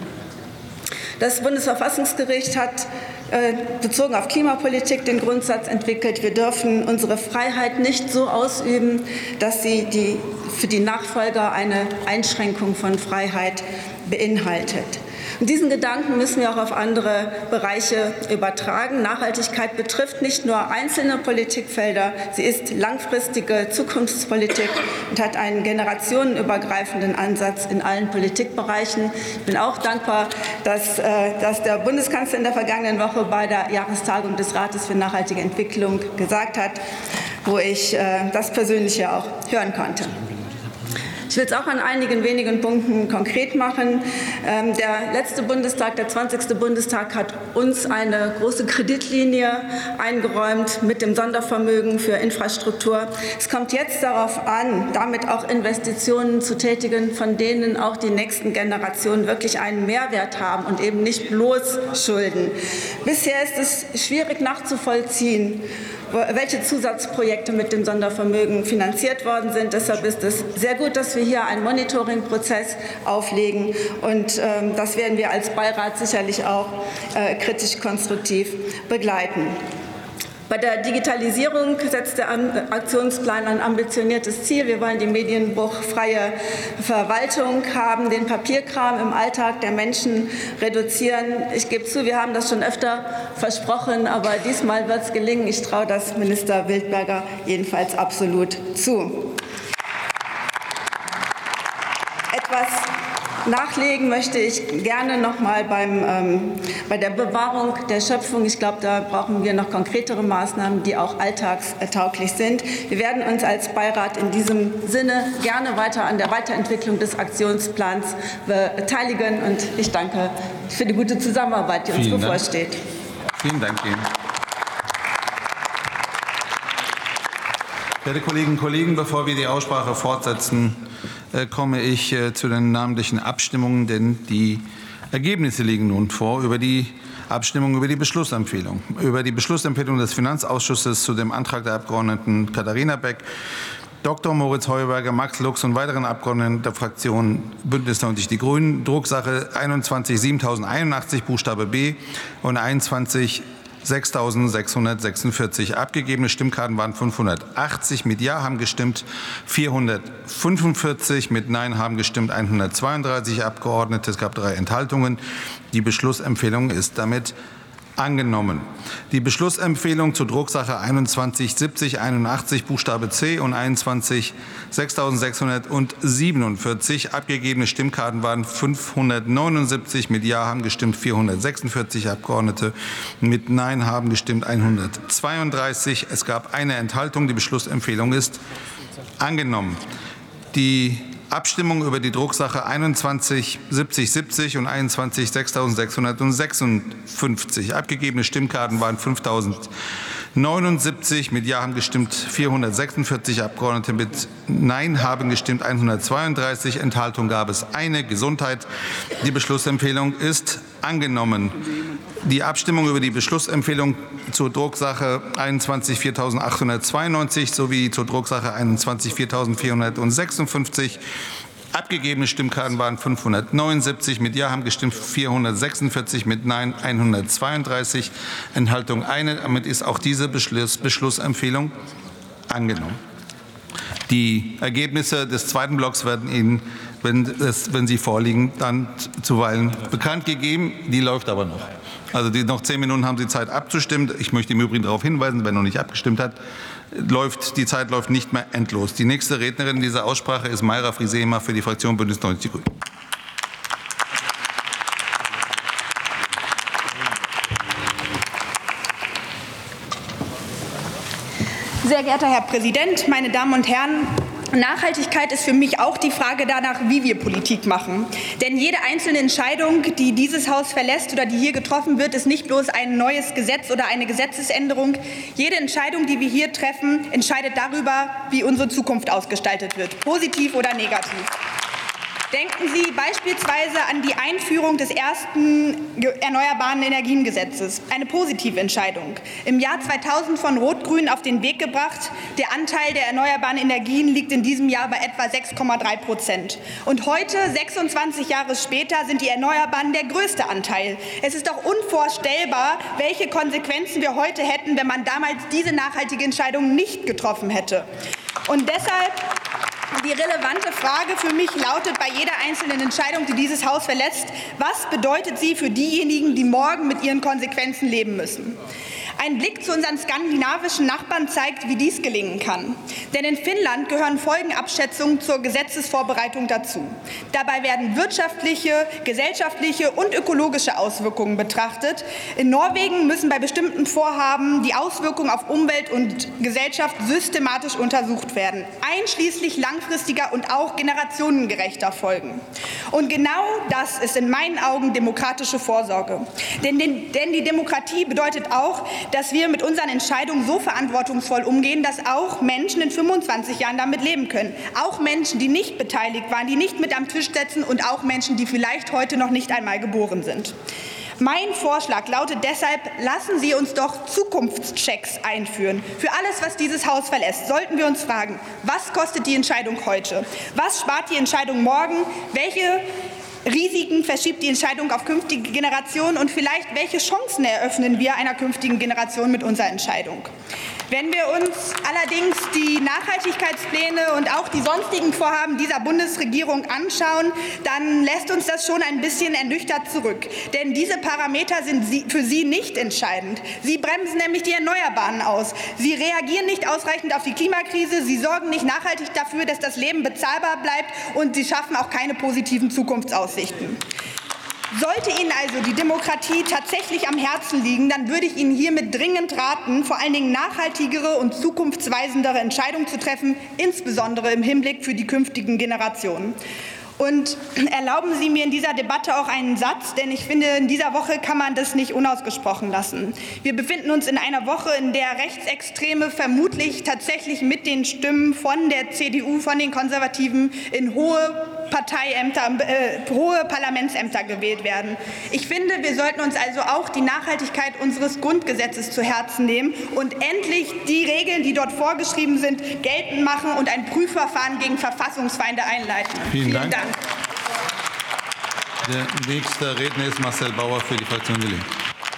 [SPEAKER 6] Das Bundesverfassungsgericht hat äh, bezogen auf Klimapolitik den Grundsatz entwickelt, wir dürfen unsere Freiheit nicht so ausüben, dass sie die, für die Nachfolger eine Einschränkung von Freiheit beinhaltet. Und diesen Gedanken müssen wir auch auf andere Bereiche übertragen. Nachhaltigkeit betrifft nicht nur einzelne Politikfelder, sie ist langfristige Zukunftspolitik und hat einen generationenübergreifenden Ansatz in allen Politikbereichen. Ich bin auch dankbar, dass, äh, dass der Bundeskanzler in der vergangenen Woche bei der Jahrestagung des Rates für nachhaltige Entwicklung gesagt hat, wo ich äh, das Persönliche auch hören konnte. Ich will es auch an einigen wenigen Punkten konkret machen. Ähm, der letzte Bundestag, der zwanzigste Bundestag, hat uns eine große Kreditlinie eingeräumt mit dem Sondervermögen für Infrastruktur. Es kommt jetzt darauf an, damit auch Investitionen zu tätigen, von denen auch die nächsten Generationen wirklich einen Mehrwert haben und eben nicht bloß Schulden. Bisher ist es schwierig nachzuvollziehen, welche Zusatzprojekte mit dem Sondervermögen finanziert worden sind. Deshalb ist es sehr gut, dass wir hier einen Monitoringprozess auflegen. Und ähm, das werden wir als Beirat sicherlich auch äh, kritisch konstruktiv begleiten. Bei der Digitalisierung setzt der Aktionsplan ein ambitioniertes Ziel. Wir wollen die medienbruchfreie Verwaltung haben, den Papierkram im Alltag der Menschen reduzieren. Ich gebe zu, wir haben das schon öfter versprochen, aber diesmal wird es gelingen. Ich traue das Minister Wildberger jedenfalls absolut zu. Etwas nachlegen möchte ich gerne noch mal beim, ähm, bei der Bewahrung der Schöpfung. Ich glaube, da brauchen wir noch konkretere Maßnahmen, die auch alltagstauglich sind. Wir werden uns als Beirat in diesem Sinne gerne weiter an der Weiterentwicklung des Aktionsplans beteiligen. Und ich danke für die gute Zusammenarbeit, die uns bevorsteht.
[SPEAKER 2] Vielen Dank Ihnen. Werte Kolleginnen und Kollegen, bevor wir die Aussprache fortsetzen, komme ich zu den namentlichen Abstimmungen, denn die Ergebnisse liegen nun vor über die Abstimmung über die Beschlussempfehlung. Über die Beschlussempfehlung des Finanzausschusses zu dem Antrag der Abgeordneten Katharina Beck, Doktor Moritz Heuberger, Max Lux und weiteren Abgeordneten der Fraktion Bündnis neunzig Die Grünen, Drucksache einundzwanzig siebentausendeinundachtzig Buchstabe B und einundzwanzig sechstausendsechshundertsechsundvierzig. Abgegebene Stimmkarten waren fünfhundertachtzig. Mit Ja haben gestimmt vierhundertfünfundvierzig. Mit Nein haben gestimmt hundertzweiunddreißig Abgeordnete. Es gab drei Enthaltungen. Die Beschlussempfehlung ist damit angenommen. Die Beschlussempfehlung zur Drucksache einundzwanzig siebzig einundachtzig Buchstabe C und einundzwanzig sechstausendsechshundertsiebenundvierzig. Abgegebene Stimmkarten waren fünfhundertneunundsiebzig. Mit Ja haben gestimmt vierhundertsechsundvierzig Abgeordnete. Mit Nein haben gestimmt hundertzweiunddreißig. Es gab eine Enthaltung. Die Beschlussempfehlung ist angenommen. Die Abstimmung über die Drucksache einundzwanzig siebzig siebzig und einundzwanzig sechstausendsechshundertsechsundfünfzig. Abgegebene Stimmkarten waren fünftausendneunundsiebzig. Mit Ja haben gestimmt vierhundertsechsundvierzig Abgeordnete. Mit Nein haben gestimmt hundertzweiunddreißig. Enthaltung gab es eine. Gesundheit. Die Beschlussempfehlung ist angenommen. die Abstimmung über die Beschlussempfehlung zur Drucksache einundzwanzig viertausendachthundertzweiundneunzig sowie zur Drucksache einundzwanzig viertausendvierhundertsechsundfünfzig. Abgegebene Stimmkarten waren fünfhundertneunundsiebzig. Mit Ja haben gestimmt vierhundertsechsundvierzig, mit Nein hundertzweiunddreißig. Enthaltung eine. Damit ist auch diese Beschluss, Beschlussempfehlung angenommen. Die Ergebnisse des zweiten Blocks werden Ihnen, wenn, es, wenn sie vorliegen, dann zuweilen bekannt gegeben. Die läuft aber noch. Also die, noch zehn Minuten haben Sie Zeit abzustimmen. Ich möchte im Übrigen darauf hinweisen, wer noch nicht abgestimmt hat, läuft, die Zeit läuft nicht mehr endlos. Die nächste Rednerin in dieser Aussprache ist Mayra Friesema für die Fraktion Bündnis neunzig Die Grünen.
[SPEAKER 7] Sehr geehrter Herr Präsident, meine Damen und Herren! Nachhaltigkeit ist für mich auch die Frage danach, wie wir Politik machen. Denn jede einzelne Entscheidung, die dieses Haus verlässt oder die hier getroffen wird, ist nicht bloß ein neues Gesetz oder eine Gesetzesänderung. Jede Entscheidung, die wir hier treffen, entscheidet darüber, wie unsere Zukunft ausgestaltet wird, positiv oder negativ. Denken Sie beispielsweise an die Einführung des ersten Erneuerbaren Energiengesetzes. Eine positive Entscheidung. Im Jahr zweitausend von Rot-Grün auf den Weg gebracht. Der Anteil der erneuerbaren Energien liegt in diesem Jahr bei etwa sechs Komma drei Prozent. Und heute, sechsundzwanzig Jahre später, sind die Erneuerbaren der größte Anteil. Es ist doch unvorstellbar, welche Konsequenzen wir heute hätten, wenn man damals diese nachhaltige Entscheidung nicht getroffen hätte. Und deshalb die relevante Frage für mich lautet bei jeder einzelnen Entscheidung, die dieses Haus verlässt: Was bedeutet sie für diejenigen, die morgen mit ihren Konsequenzen leben müssen? Ein Blick zu unseren skandinavischen Nachbarn zeigt, wie dies gelingen kann. Denn in Finnland gehören Folgenabschätzungen zur Gesetzesvorbereitung dazu. Dabei werden wirtschaftliche, gesellschaftliche und ökologische Auswirkungen betrachtet. In Norwegen müssen bei bestimmten Vorhaben die Auswirkungen auf Umwelt und Gesellschaft systematisch untersucht werden, einschließlich langfristiger und auch generationengerechter Folgen. Und genau das ist in meinen Augen demokratische Vorsorge. Denn, denn die Demokratie bedeutet auch, dass wir mit unseren Entscheidungen so verantwortungsvoll umgehen, dass auch Menschen in fünfundzwanzig Jahren damit leben können. Auch Menschen, die nicht beteiligt waren, die nicht mit am Tisch sitzen, und auch Menschen, die vielleicht heute noch nicht einmal geboren sind. Mein Vorschlag lautet deshalb: Lassen Sie uns doch Zukunftschecks einführen. Für alles, was dieses Haus verlässt, sollten wir uns fragen: Was kostet die Entscheidung heute? Was spart die Entscheidung morgen? Welche Risiken verschiebt die Entscheidung auf künftige Generationen, und vielleicht welche Chancen eröffnen wir einer künftigen Generation mit unserer Entscheidung? Wenn wir uns allerdings die Nachhaltigkeitspläne und auch die sonstigen Vorhaben dieser Bundesregierung anschauen, dann lässt uns das schon ein bisschen ernüchtert zurück. Denn diese Parameter sind für Sie nicht entscheidend. Sie bremsen nämlich die Erneuerbaren aus. Sie reagieren nicht ausreichend auf die Klimakrise. Sie sorgen nicht nachhaltig dafür, dass das Leben bezahlbar bleibt, und Sie schaffen auch keine positiven Zukunftsaussichten. Sollte Ihnen also die Demokratie tatsächlich am Herzen liegen, dann würde ich Ihnen hiermit dringend raten, vor allen Dingen nachhaltigere und zukunftsweisendere Entscheidungen zu treffen, insbesondere im Hinblick für die künftigen Generationen. Und erlauben Sie mir in dieser Debatte auch einen Satz, denn ich finde, in dieser Woche kann man das nicht unausgesprochen lassen. Wir befinden uns in einer Woche, in der Rechtsextreme vermutlich tatsächlich mit den Stimmen von der C D U, von den Konservativen in hohe Parteiämter, äh, hohe Parlamentsämter gewählt werden. Ich finde, wir sollten uns also auch die Nachhaltigkeit unseres Grundgesetzes zu Herzen nehmen und endlich die Regeln, die dort vorgeschrieben sind, geltend machen und ein Prüfverfahren gegen Verfassungsfeinde einleiten.
[SPEAKER 2] Vielen, Vielen Dank.
[SPEAKER 7] Dank.
[SPEAKER 2] Der nächste Redner ist Marcel Bauer für die Fraktion Die Linke.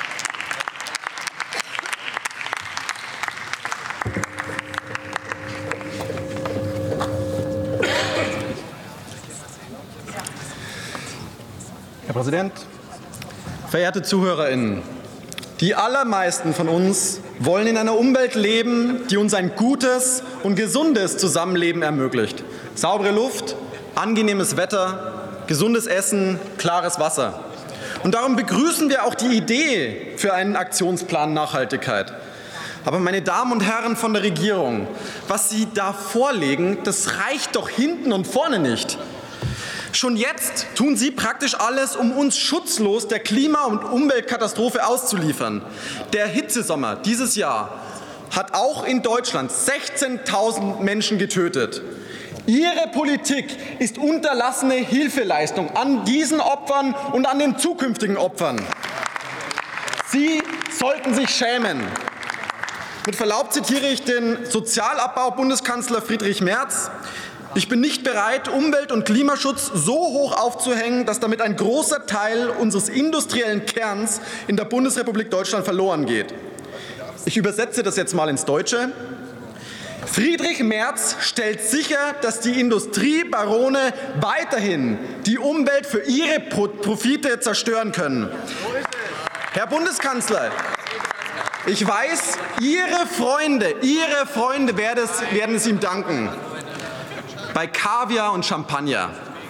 [SPEAKER 8] Herr Präsident, verehrte ZuhörerInnen! Die allermeisten von uns wollen in einer Umwelt leben, die uns ein gutes und gesundes Zusammenleben ermöglicht. Saubere Luft, angenehmes Wetter, gesundes Essen, klares Wasser. Und darum begrüßen wir auch die Idee für einen Aktionsplan Nachhaltigkeit. Aber meine Damen und Herren von der Regierung, was Sie da vorlegen, das reicht doch hinten und vorne nicht. Schon jetzt tun Sie praktisch alles, um uns schutzlos der Klima- und Umweltkatastrophe auszuliefern. Der Hitzesommer dieses Jahr hat auch in Deutschland sechzehntausend Menschen getötet. Ihre Politik ist unterlassene Hilfeleistung an diesen Opfern und an den zukünftigen Opfern. Sie sollten sich schämen. Mit Verlaub zitiere ich den Sozialabbau-Bundeskanzler Friedrich Merz. Ich bin nicht bereit, Umwelt- und Klimaschutz so hoch aufzuhängen, dass damit ein großer Teil unseres industriellen Kerns in der Bundesrepublik Deutschland verloren geht. Ich übersetze das jetzt mal ins Deutsche. Friedrich Merz stellt sicher, dass die Industriebarone weiterhin die Umwelt für ihre Profite zerstören können. Herr Bundeskanzler, ich weiß, Ihre Freunde, Ihre Freunde werden es, werden es ihm danken. Bei Kaviar und Champagner.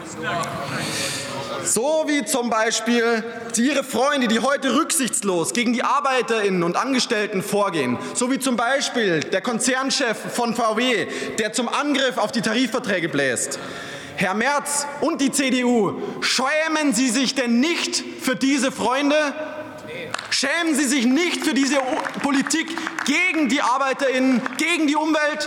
[SPEAKER 8] So wie zum Beispiel Ihre Freunde, die heute rücksichtslos gegen die ArbeiterInnen und Angestellten vorgehen. So wie zum Beispiel der Konzernchef von V W, der zum Angriff auf die Tarifverträge bläst. Herr Merz und die C D U, schämen Sie sich denn nicht für diese Freunde? Schämen Sie sich nicht für diese Politik gegen die ArbeiterInnen, gegen die Umwelt?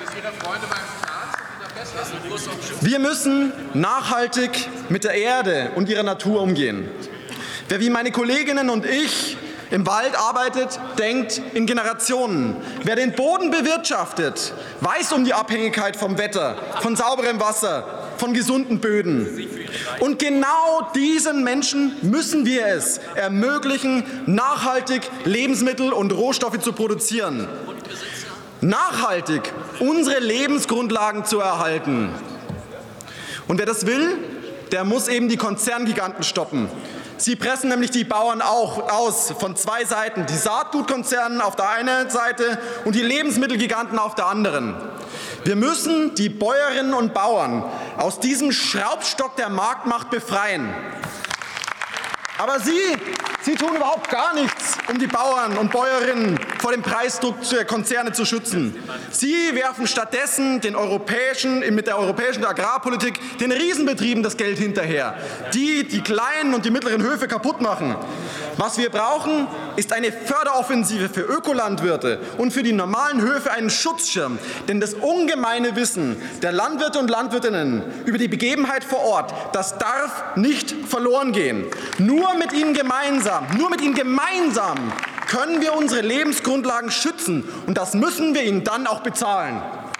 [SPEAKER 8] Wir müssen nachhaltig mit der Erde und ihrer Natur umgehen. Wer wie meine Kolleginnen und ich im Wald arbeitet, denkt in Generationen. Wer den Boden bewirtschaftet, weiß um die Abhängigkeit vom Wetter, von sauberem Wasser, von gesunden Böden. Und genau diesen Menschen müssen wir es ermöglichen, nachhaltig Lebensmittel und Rohstoffe zu produzieren. Nachhaltig unsere Lebensgrundlagen zu erhalten. Und wer das will, der muss eben die Konzerngiganten stoppen. Sie pressen nämlich die Bauern auch aus von zwei Seiten, die Saatgutkonzerne auf der einen Seite und die Lebensmittelgiganten auf der anderen. Wir müssen die Bäuerinnen und Bauern aus diesem Schraubstock der Marktmacht befreien. Aber Sie, Sie tun überhaupt gar nichts, um die Bauern und Bäuerinnen vor dem Preisdruck der Konzerne zu schützen. Sie werfen stattdessen den europäischen, mit der europäischen Agrarpolitik den Riesenbetrieben das Geld hinterher, die die kleinen und die mittleren Höfe kaputt machen. Was wir brauchen, ist eine Förderoffensive für Ökolandwirte und für die normalen Höfe einen Schutzschirm. Denn das ungemeine Wissen der Landwirte und Landwirtinnen über die Begebenheit vor Ort, das darf nicht verloren gehen. Nur mit ihnen gemeinsam, nur mit ihnen gemeinsam können wir unsere Lebensgrundlagen schützen. Und das müssen wir ihnen dann auch bezahlen.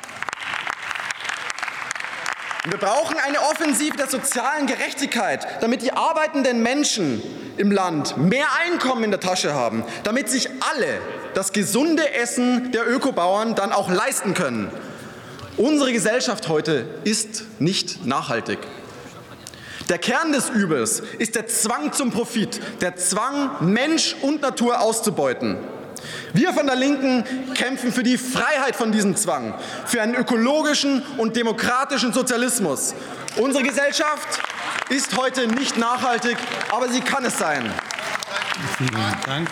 [SPEAKER 8] Wir brauchen eine Offensive der sozialen Gerechtigkeit, damit die arbeitenden Menschen im Land mehr Einkommen in der Tasche haben, damit sich alle das gesunde Essen der Ökobauern dann auch leisten können. Unsere Gesellschaft heute ist nicht nachhaltig. Der Kern des Übels ist der Zwang zum Profit, der Zwang, Mensch und Natur auszubeuten. Wir von der Linken kämpfen für die Freiheit von diesem Zwang, für einen ökologischen und demokratischen Sozialismus. Unsere Gesellschaft ist heute nicht nachhaltig, aber sie kann es sein.
[SPEAKER 2] Vielen Dank.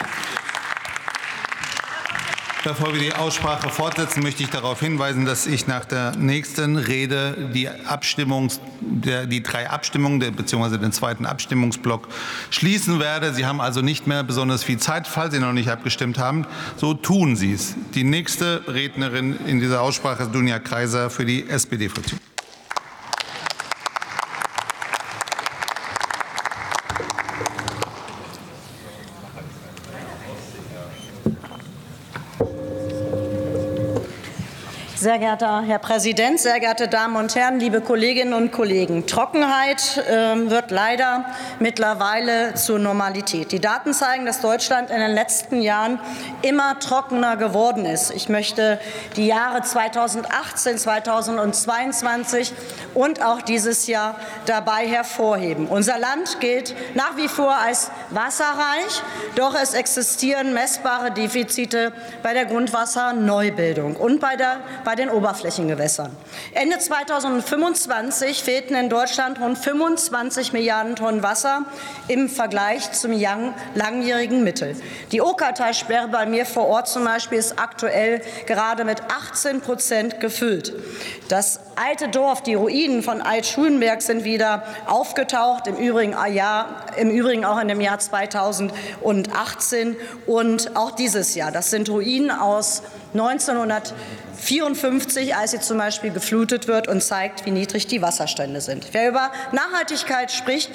[SPEAKER 2] Bevor wir die Aussprache fortsetzen, möchte ich darauf hinweisen, dass ich nach der nächsten Rede die, Abstimmungs, der, die drei Abstimmungen bzw. den zweiten Abstimmungsblock schließen werde. Sie haben also nicht mehr besonders viel Zeit, falls Sie noch nicht abgestimmt haben. So tun Sie es. Die nächste Rednerin in dieser Aussprache ist Dunja Kreiser für die S P D-Fraktion.
[SPEAKER 9] Sehr geehrter Herr Präsident, sehr geehrte Damen und Herren, liebe Kolleginnen und Kollegen! Trockenheit äh, wird leider mittlerweile zur Normalität. Die Daten zeigen, dass Deutschland in den letzten Jahren immer trockener geworden ist. Ich möchte die Jahre zweitausendachtzehn, zweitausendzweiundzwanzig und auch dieses Jahr dabei hervorheben. Unser Land gilt nach wie vor als wasserreich, doch es existieren messbare Defizite bei der Grundwasserneubildung und bei der bei den Oberflächengewässern. Ende zweitausendfünfundzwanzig fehlten in Deutschland rund fünfundzwanzig Milliarden Tonnen Wasser im Vergleich zum langjährigen Mittel. Die Okertalsperre bei mir vor Ort zum Beispiel ist aktuell gerade mit achtzehn Prozent gefüllt. Das alte Dorf, die Ruinen von Alt-Schulenberg sind wieder aufgetaucht, im Übrigen, ja, im Übrigen auch in dem Jahr zweitausendachtzehn und auch dieses Jahr. Das sind Ruinen aus neunzehnhundertvierundfünfzig, als sie zum Beispiel geflutet wird und zeigt, wie niedrig die Wasserstände sind. Wer über Nachhaltigkeit spricht,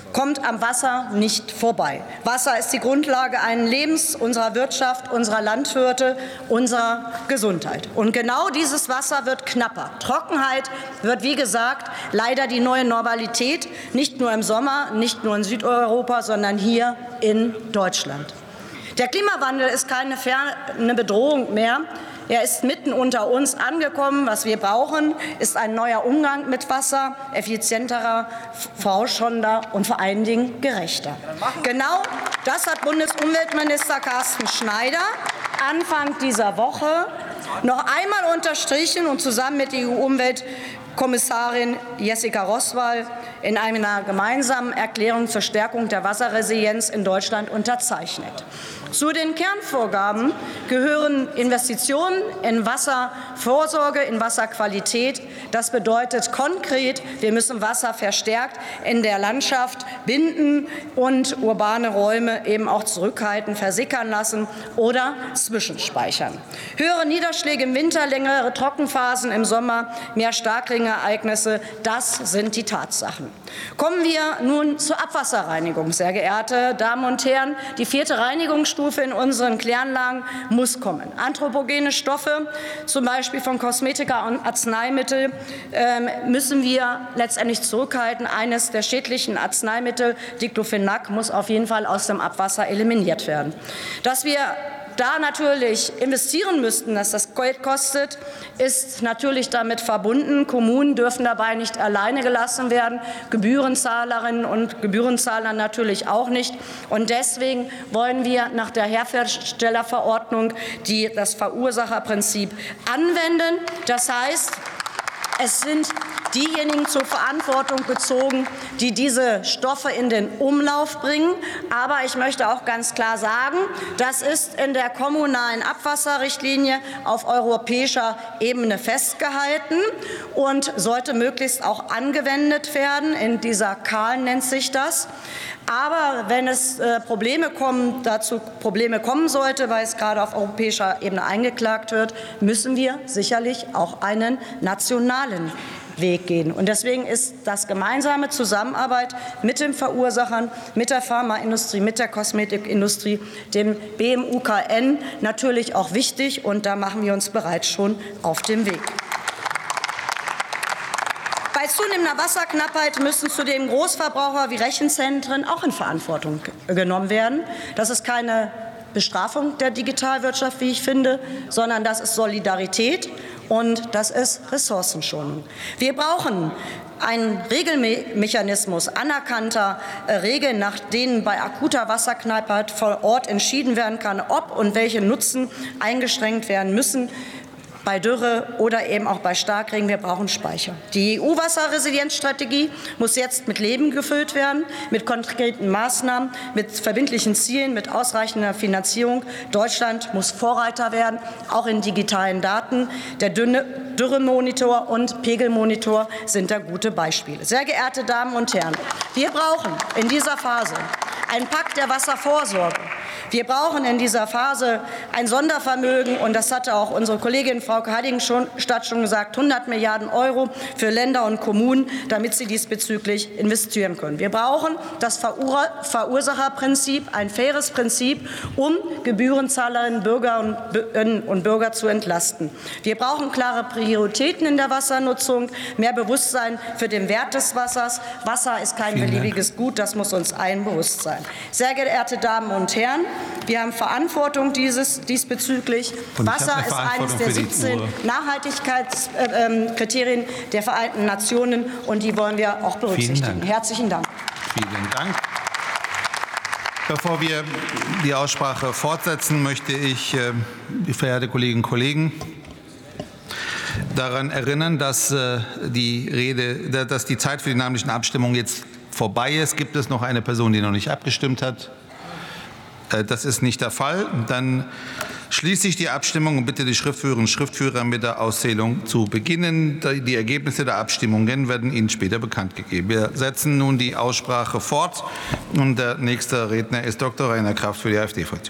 [SPEAKER 9] kommt am Wasser nicht vorbei. Wasser ist die Grundlage eines Lebens, unserer Wirtschaft, unserer Landwirte, unserer Gesundheit. Und genau dieses Wasser wird knapper. Trockenheit wird, wie gesagt, leider die neue Normalität, nicht nur im Sommer, nicht nur in Südeuropa, sondern hier in Deutschland. Der Klimawandel ist keine ferne Bedrohung mehr. Er ist mitten unter uns angekommen. Was wir brauchen, ist ein neuer Umgang mit Wasser, effizienterer, vorausschauender und vor allen Dingen gerechter. Genau das hat Bundesumweltminister Carsten Schneider Anfang dieser Woche noch einmal unterstrichen und zusammen mit der E U-Umweltkommissarin Jessica Roswall in einer gemeinsamen Erklärung zur Stärkung der Wasserresilienz in Deutschland unterzeichnet. Zu den Kernvorgaben gehören Investitionen in Wasservorsorge, in Wasserqualität. Das bedeutet konkret, wir müssen Wasser verstärkt in der Landschaft binden und urbane Räume eben auch zurückhalten, versickern lassen oder zwischenspeichern. Höhere Niederschläge im Winter, längere Trockenphasen im Sommer, mehr Starkregenereignisse, das sind die Tatsachen. Kommen wir nun zur Abwasserreinigung, sehr geehrte Damen und Herren. Die vierte Reinigungsstufe in unseren Kläranlagen muss kommen. Anthropogene Stoffe, zum Beispiel von Kosmetika und Arzneimitteln, müssen wir letztendlich zurückhalten. Eines der schädlichen Arzneimittel, Diclofenac, muss auf jeden Fall aus dem Abwasser eliminiert werden. Dass wir da natürlich investieren müssten, dass das Geld kostet, ist natürlich damit verbunden. Kommunen dürfen dabei nicht alleine gelassen werden, Gebührenzahlerinnen und Gebührenzahler natürlich auch nicht. Und deswegen wollen wir nach der Herstellerverordnung die, das Verursacherprinzip anwenden. Das heißt, es sind diejenigen zur Verantwortung gezogen, die diese Stoffe in den Umlauf bringen. Aber ich möchte auch ganz klar sagen, das ist in der kommunalen Abwasserrichtlinie auf europäischer Ebene festgehalten und sollte möglichst auch angewendet werden. In dieser K A L nennt sich das. Aber wenn es äh, Probleme kommen, dazu Probleme kommen sollte, weil es gerade auf europäischer Ebene eingeklagt wird, müssen wir sicherlich auch einen nationalen Weg gehen. Und deswegen ist das gemeinsame Zusammenarbeit mit den Verursachern, mit der Pharmaindustrie, mit der Kosmetikindustrie, dem B M U K N natürlich auch wichtig. Und da machen wir uns bereits schon auf den Weg. Bei zunehmender Wasserknappheit müssen zudem Großverbraucher wie Rechenzentren auch in Verantwortung genommen werden. Das ist keine Bestrafung der Digitalwirtschaft, wie ich finde, sondern das ist Solidarität und das ist Ressourcenschonung. Wir brauchen einen Regelmechanismus anerkannter Regeln, nach denen bei akuter Wasserknappheit vor Ort entschieden werden kann, ob und welche Nutzen eingeschränkt werden müssen. Bei Dürre oder eben auch bei Starkregen, wir brauchen Speicher. Die E U-Wasserresilienzstrategie muss jetzt mit Leben gefüllt werden, mit konkreten Maßnahmen, mit verbindlichen Zielen, mit ausreichender Finanzierung. Deutschland muss Vorreiter werden, auch in digitalen Daten. Der Dürremonitor und Pegelmonitor sind da gute Beispiele. Sehr geehrte Damen und Herren, wir brauchen in dieser Phase einen Pakt der Wasservorsorge. Wir brauchen in dieser Phase ein Sondervermögen, und das hatte auch unsere Kollegin Frau Heiligenstadt schon gesagt, hundert Milliarden Euro für Länder und Kommunen, damit sie diesbezüglich investieren können. Wir brauchen das Verursacherprinzip, ein faires Prinzip, um Gebührenzahlerinnen, Bürgerinnen und Bürger zu entlasten. Wir brauchen klare Prioritäten in der Wassernutzung, mehr Bewusstsein für den Wert des Wassers. Wasser ist kein beliebiges Gut, das muss uns allen bewusst sein. Sehr geehrte Damen und Herren, wir haben Verantwortung dieses, diesbezüglich. Wasser ist eines der siebzehn Nachhaltigkeitskriterien der Vereinten Nationen, und die wollen wir auch berücksichtigen. Herzlichen Dank.
[SPEAKER 2] Vielen Dank. Bevor wir die Aussprache fortsetzen, möchte ich, äh, die verehrte Kolleginnen und Kollegen, daran erinnern, dass, äh, die Rede, dass die Zeit für die namentlichen Abstimmungen jetzt vorbei ist. Gibt es noch eine Person, die noch nicht abgestimmt hat? Das ist nicht der Fall. Dann schließe ich die Abstimmung und bitte die Schriftführerinnen und Schriftführer mit der Auszählung zu beginnen. Die Ergebnisse der Abstimmungen werden Ihnen später bekannt gegeben. Wir setzen nun die Aussprache fort, und der nächste Redner ist Doktor Rainer Kraft für die AfD-Fraktion.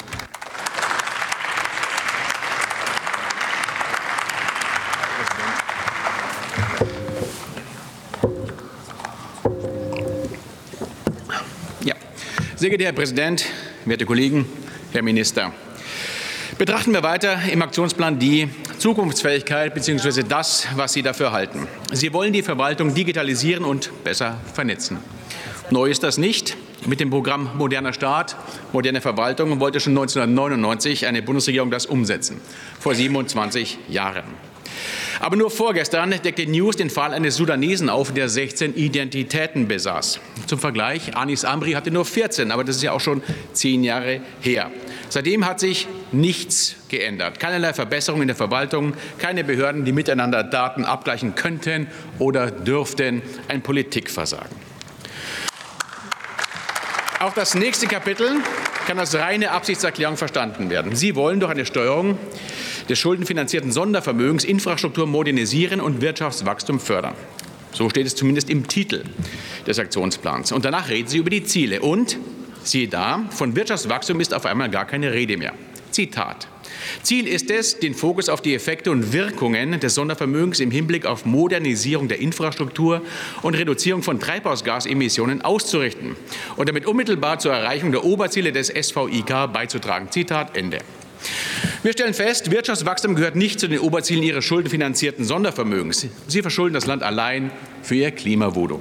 [SPEAKER 10] Sehr geehrter Herr Präsident, werte Kollegen, Herr Minister! Betrachten wir weiter im Aktionsplan die Zukunftsfähigkeit bzw. das, was Sie dafür halten. Sie wollen die Verwaltung digitalisieren und besser vernetzen. Neu ist das nicht. Mit dem Programm Moderner Staat, moderne Verwaltung wollte schon neunzehnhundertneunundneunzig eine Bundesregierung das umsetzen, vor siebenundzwanzig Jahren. Aber nur vorgestern deckte News den Fall eines Sudanesen auf, der sechzehn Identitäten besaß. Zum Vergleich, Anis Amri hatte nur vierzehn, aber das ist ja auch schon zehn Jahre her. Seitdem hat sich nichts geändert. Keinerlei Verbesserung in der Verwaltung, keine Behörden, die miteinander Daten abgleichen könnten oder dürften. Ein Politikversagen. Auch das nächste Kapitel kann als reine Absichtserklärung verstanden werden. Sie wollen durch eine Steuerung des schuldenfinanzierten Sondervermögens Infrastruktur modernisieren und Wirtschaftswachstum fördern. So steht es zumindest im Titel des Aktionsplans. Und danach reden Sie über die Ziele. Und, siehe da, von Wirtschaftswachstum ist auf einmal gar keine Rede mehr. Zitat. Ziel ist es, den Fokus auf die Effekte und Wirkungen des Sondervermögens im Hinblick auf Modernisierung der Infrastruktur und Reduzierung von Treibhausgasemissionen auszurichten und damit unmittelbar zur Erreichung der Oberziele des S V I K beizutragen. Zitat Ende. Wir stellen fest, Wirtschaftswachstum gehört nicht zu den Oberzielen Ihres schuldenfinanzierten Sondervermögens. Sie verschulden das Land allein für Ihr Klimavoodoo.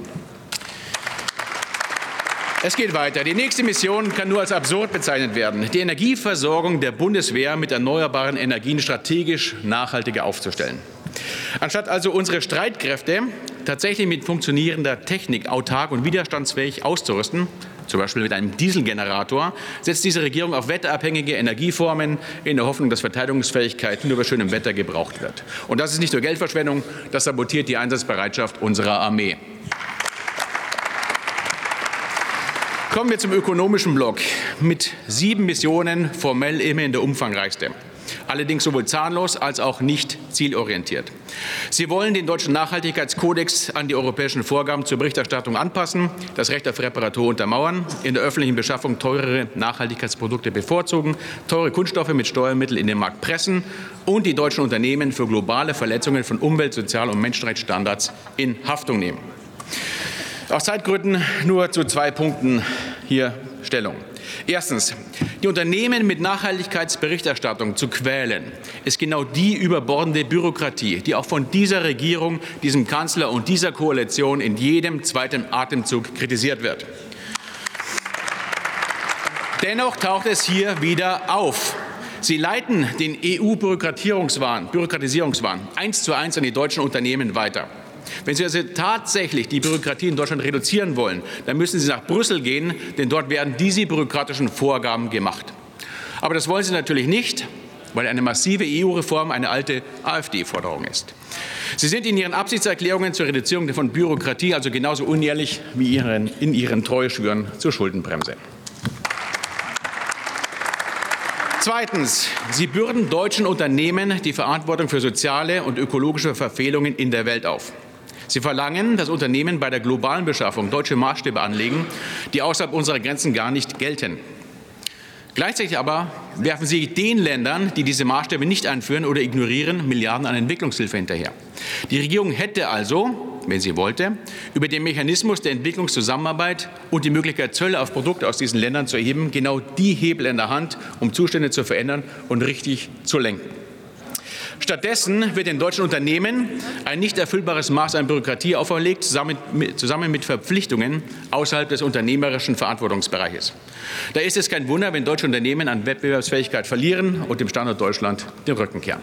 [SPEAKER 10] Es geht weiter. Die nächste Mission kann nur als absurd bezeichnet werden, die Energieversorgung der Bundeswehr mit erneuerbaren Energien strategisch nachhaltiger aufzustellen. Anstatt also unsere Streitkräfte tatsächlich mit funktionierender Technik autark und widerstandsfähig auszurüsten, zum Beispiel mit einem Dieselgenerator, setzt diese Regierung auf wetterabhängige Energieformen in der Hoffnung, dass Verteidigungsfähigkeit nur bei schönem Wetter gebraucht wird. Und das ist nicht nur Geldverschwendung, das sabotiert die Einsatzbereitschaft unserer Armee. Kommen wir zum ökonomischen Block. Mit sieben Missionen formell immerhin der umfangreichste. Allerdings sowohl zahnlos als auch nicht zielorientiert. Sie wollen den deutschen Nachhaltigkeitskodex an die europäischen Vorgaben zur Berichterstattung anpassen, das Recht auf Reparatur untermauern, in der öffentlichen Beschaffung teurere Nachhaltigkeitsprodukte bevorzugen, teure Kunststoffe mit Steuermitteln in den Markt pressen und die deutschen Unternehmen für globale Verletzungen von Umwelt-, Sozial- und Menschenrechtsstandards in Haftung nehmen. Aus Zeitgründen nur zu zwei Punkten hier Stellung. Erstens, die Unternehmen mit Nachhaltigkeitsberichterstattung zu quälen, ist genau die überbordende Bürokratie, die auch von dieser Regierung, diesem Kanzler und dieser Koalition in jedem zweiten Atemzug kritisiert wird. Dennoch taucht es hier wieder auf. Sie leiten den E U-Bürokratisierungswahn Bürokratisierungswahn eins zu eins an die deutschen Unternehmen weiter. Wenn Sie also tatsächlich die Bürokratie in Deutschland reduzieren wollen, dann müssen Sie nach Brüssel gehen, denn dort werden diese bürokratischen Vorgaben gemacht. Aber das wollen Sie natürlich nicht, weil eine massive E U-Reform eine alte AfD-Forderung ist. Sie sind in Ihren Absichtserklärungen zur Reduzierung von Bürokratie also genauso unehrlich wie ihren, in Ihren Treueschwüren zur Schuldenbremse. Zweitens. Sie bürden deutschen Unternehmen die Verantwortung für soziale und ökologische Verfehlungen in der Welt auf. Sie verlangen, dass Unternehmen bei der globalen Beschaffung deutsche Maßstäbe anlegen, die außerhalb unserer Grenzen gar nicht gelten. Gleichzeitig aber werfen Sie den Ländern, die diese Maßstäbe nicht einführen oder ignorieren, Milliarden an Entwicklungshilfe hinterher. Die Regierung hätte also, wenn sie wollte, über den Mechanismus der Entwicklungszusammenarbeit und die Möglichkeit, Zölle auf Produkte aus diesen Ländern zu erheben, genau die Hebel in der Hand, um Zustände zu verändern und richtig zu lenken. Stattdessen wird den deutschen Unternehmen ein nicht erfüllbares Maß an Bürokratie auferlegt, zusammen mit, zusammen mit Verpflichtungen außerhalb des unternehmerischen Verantwortungsbereiches. Da ist es kein Wunder, wenn deutsche Unternehmen an Wettbewerbsfähigkeit verlieren und dem Standort Deutschland den Rücken kehren.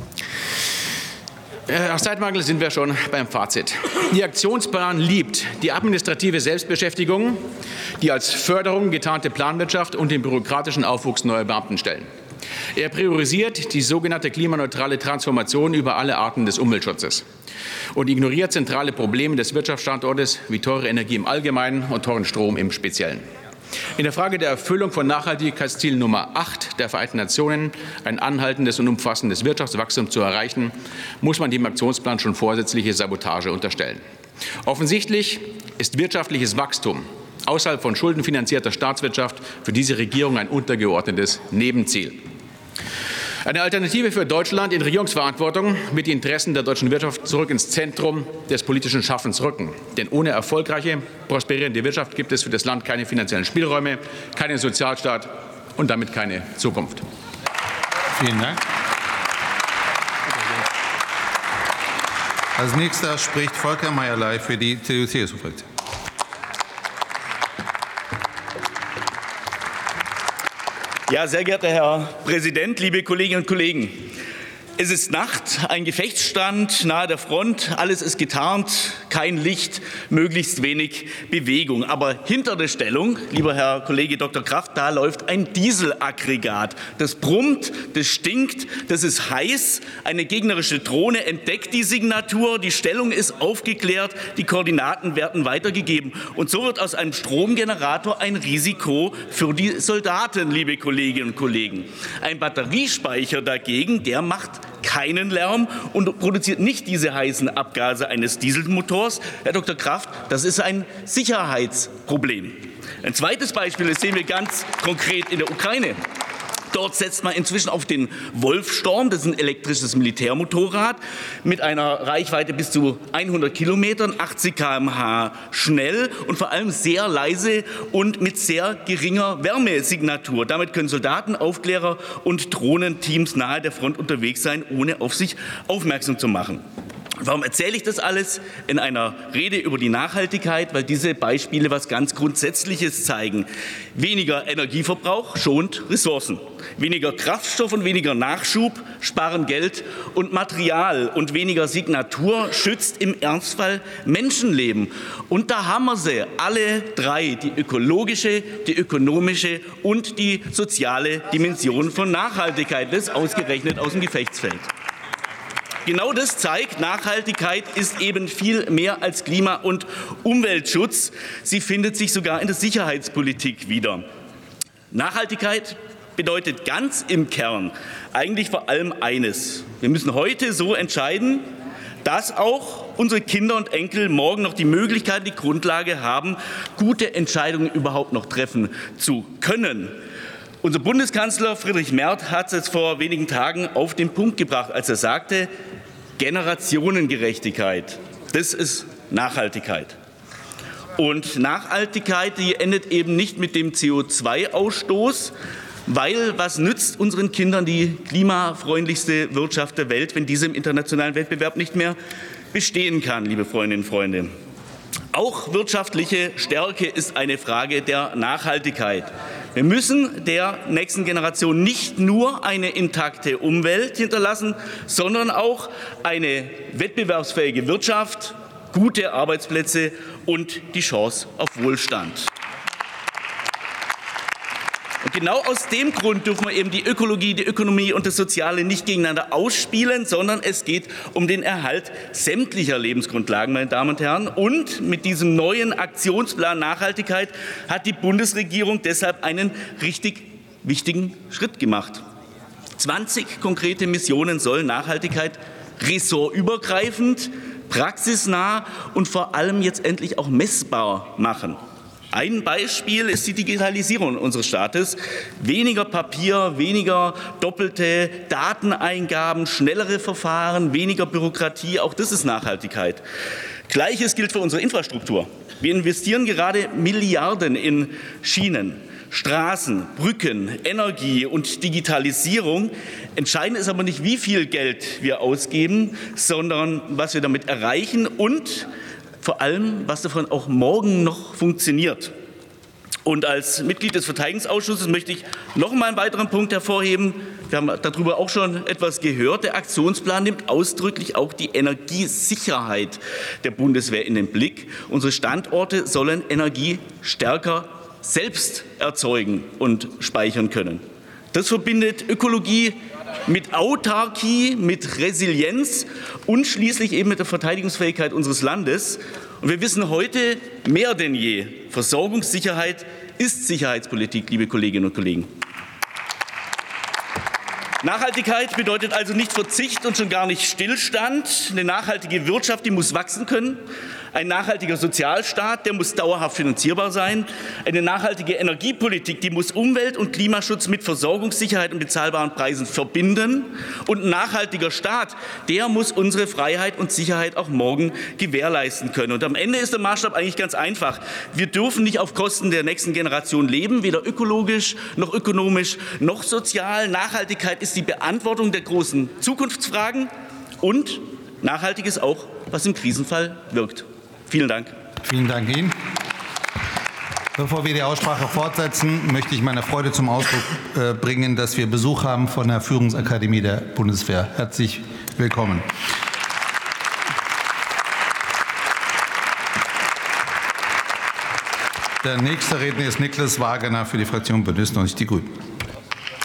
[SPEAKER 10] Aus Zeitmangel sind wir schon beim Fazit. Ihr Aktionsplan liebt die administrative Selbstbeschäftigung, die als Förderung getarnte Planwirtschaft und den bürokratischen Aufwuchs neuer Beamtenstellen. Er priorisiert die sogenannte klimaneutrale Transformation über alle Arten des Umweltschutzes und ignoriert zentrale Probleme des Wirtschaftsstandortes wie teure Energie im Allgemeinen und teuren Strom im Speziellen. In der Frage der Erfüllung von Nachhaltigkeitsziel Nummer acht der Vereinten Nationen, ein anhaltendes und umfassendes Wirtschaftswachstum zu erreichen, muss man dem Aktionsplan schon vorsätzliche Sabotage unterstellen. Offensichtlich ist wirtschaftliches Wachstum außerhalb von schuldenfinanzierter Staatswirtschaft für diese Regierung ein untergeordnetes Nebenziel. Eine Alternative für Deutschland in Regierungsverantwortung wird die Interessen der deutschen Wirtschaft zurück ins Zentrum des politischen Schaffens rücken. Denn ohne erfolgreiche, prosperierende Wirtschaft gibt es für das Land keine finanziellen Spielräume, keinen Sozialstaat und damit keine Zukunft.
[SPEAKER 2] Vielen Dank. Als nächster spricht Volker Meierlei für die C D U-C S U-Fraktion.
[SPEAKER 11] Ja, sehr geehrter Herr Präsident, liebe Kolleginnen und Kollegen! Es ist Nacht, ein Gefechtsstand nahe der Front, alles ist getarnt, kein Licht, möglichst wenig Bewegung. Aber hinter der Stellung, lieber Herr Kollege Doktor Kraft, da läuft ein Dieselaggregat. Das brummt, das stinkt, das ist heiß. Eine gegnerische Drohne entdeckt die Signatur, die Stellung ist aufgeklärt, die Koordinaten werden weitergegeben. Und so wird aus einem Stromgenerator ein Risiko für die Soldaten, liebe Kolleginnen und Kollegen. Ein Batteriespeicher dagegen, der macht keinen Lärm und produziert nicht diese heißen Abgase eines Dieselmotors. Herr Doktor Kraft, das ist ein Sicherheitsproblem. Ein zweites Beispiel, das sehen wir ganz konkret in der Ukraine. Dort setzt man inzwischen auf den Wolfstorm, das ist ein elektrisches Militärmotorrad mit einer Reichweite bis zu hundert Kilometern, achtzig Kilometer pro Stunde schnell und vor allem sehr leise und mit sehr geringer Wärmesignatur. Damit können Soldaten, Aufklärer und Drohnenteams nahe der Front unterwegs sein, ohne auf sich aufmerksam zu machen. Warum erzähle ich das alles in einer Rede über die Nachhaltigkeit? Weil diese Beispiele etwas ganz Grundsätzliches zeigen. Weniger Energieverbrauch schont Ressourcen. Weniger Kraftstoff und weniger Nachschub sparen Geld und Material. Und weniger Signatur schützt im Ernstfall Menschenleben. Und da haben wir sie, alle drei, die ökologische, die ökonomische und die soziale Dimension von Nachhaltigkeit. Das ausgerechnet aus dem Gefechtsfeld. Genau das zeigt, Nachhaltigkeit ist eben viel mehr als Klima- und Umweltschutz. Sie findet sich sogar in der Sicherheitspolitik wieder. Nachhaltigkeit bedeutet ganz im Kern eigentlich vor allem eines. Wir müssen heute so entscheiden, dass auch unsere Kinder und Enkel morgen noch die Möglichkeit, die Grundlage haben, gute Entscheidungen überhaupt noch treffen zu können. Unser Bundeskanzler Friedrich Merz hat es vor wenigen Tagen auf den Punkt gebracht, als er sagte, Generationengerechtigkeit, das ist Nachhaltigkeit. Und Nachhaltigkeit, die endet eben nicht mit dem C O zwei Ausstoß, weil was nützt unseren Kindern die klimafreundlichste Wirtschaft der Welt, wenn diese im internationalen Wettbewerb nicht mehr bestehen kann, liebe Freundinnen und Freunde. Auch wirtschaftliche Stärke ist eine Frage der Nachhaltigkeit. Wir müssen der nächsten Generation nicht nur eine intakte Umwelt hinterlassen, sondern auch eine wettbewerbsfähige Wirtschaft, gute Arbeitsplätze und die Chance auf Wohlstand. Und genau aus dem Grund dürfen wir eben die Ökologie, die Ökonomie und das Soziale nicht gegeneinander ausspielen, sondern es geht um den Erhalt sämtlicher Lebensgrundlagen, meine Damen und Herren. Und mit diesem neuen Aktionsplan Nachhaltigkeit hat die Bundesregierung deshalb einen richtig wichtigen Schritt gemacht. zwanzig konkrete Missionen sollen Nachhaltigkeit ressortübergreifend, praxisnah und vor allem jetzt endlich auch messbar machen. Ein Beispiel ist die Digitalisierung unseres Staates. Weniger Papier, weniger doppelte Dateneingaben, schnellere Verfahren, weniger Bürokratie, auch das ist Nachhaltigkeit. Gleiches gilt für unsere Infrastruktur. Wir investieren gerade Milliarden in Schienen, Straßen, Brücken, Energie und Digitalisierung. Entscheidend ist aber nicht, wie viel Geld wir ausgeben, sondern was wir damit erreichen und vor allem, was davon auch morgen noch funktioniert. Und als Mitglied des Verteidigungsausschusses möchte ich noch mal einen weiteren Punkt hervorheben. Wir haben darüber auch schon etwas gehört. Der Aktionsplan nimmt ausdrücklich auch die Energiesicherheit der Bundeswehr in den Blick. Unsere Standorte sollen Energie stärker selbst erzeugen und speichern können. Das verbindet Ökologie mit Autarkie, mit Resilienz und schließlich eben mit der Verteidigungsfähigkeit unseres Landes. Und wir wissen heute mehr denn je, Versorgungssicherheit ist Sicherheitspolitik, liebe Kolleginnen und Kollegen. Nachhaltigkeit bedeutet also nicht Verzicht und schon gar nicht Stillstand. Eine nachhaltige Wirtschaft, die muss wachsen können. Ein nachhaltiger Sozialstaat, der muss dauerhaft finanzierbar sein. Eine nachhaltige Energiepolitik, die muss Umwelt- und Klimaschutz mit Versorgungssicherheit und bezahlbaren Preisen verbinden. Und ein nachhaltiger Staat, der muss unsere Freiheit und Sicherheit auch morgen gewährleisten können. Und am Ende ist der Maßstab eigentlich ganz einfach. Wir dürfen nicht auf Kosten der nächsten Generation leben, weder ökologisch noch ökonomisch noch sozial. Nachhaltigkeit ist die Beantwortung der großen Zukunftsfragen und nachhaltig ist auch, was im Krisenfall wirkt. Vielen Dank.
[SPEAKER 2] Vielen Dank Ihnen. Bevor wir die Aussprache fortsetzen, möchte ich meine Freude zum Ausdruck äh, bringen, dass wir Besuch haben von der Führungsakademie der Bundeswehr. Herzlich willkommen. Der nächste Redner ist Niklas Wagener für die Fraktion Bündnis neunzig Die Grünen.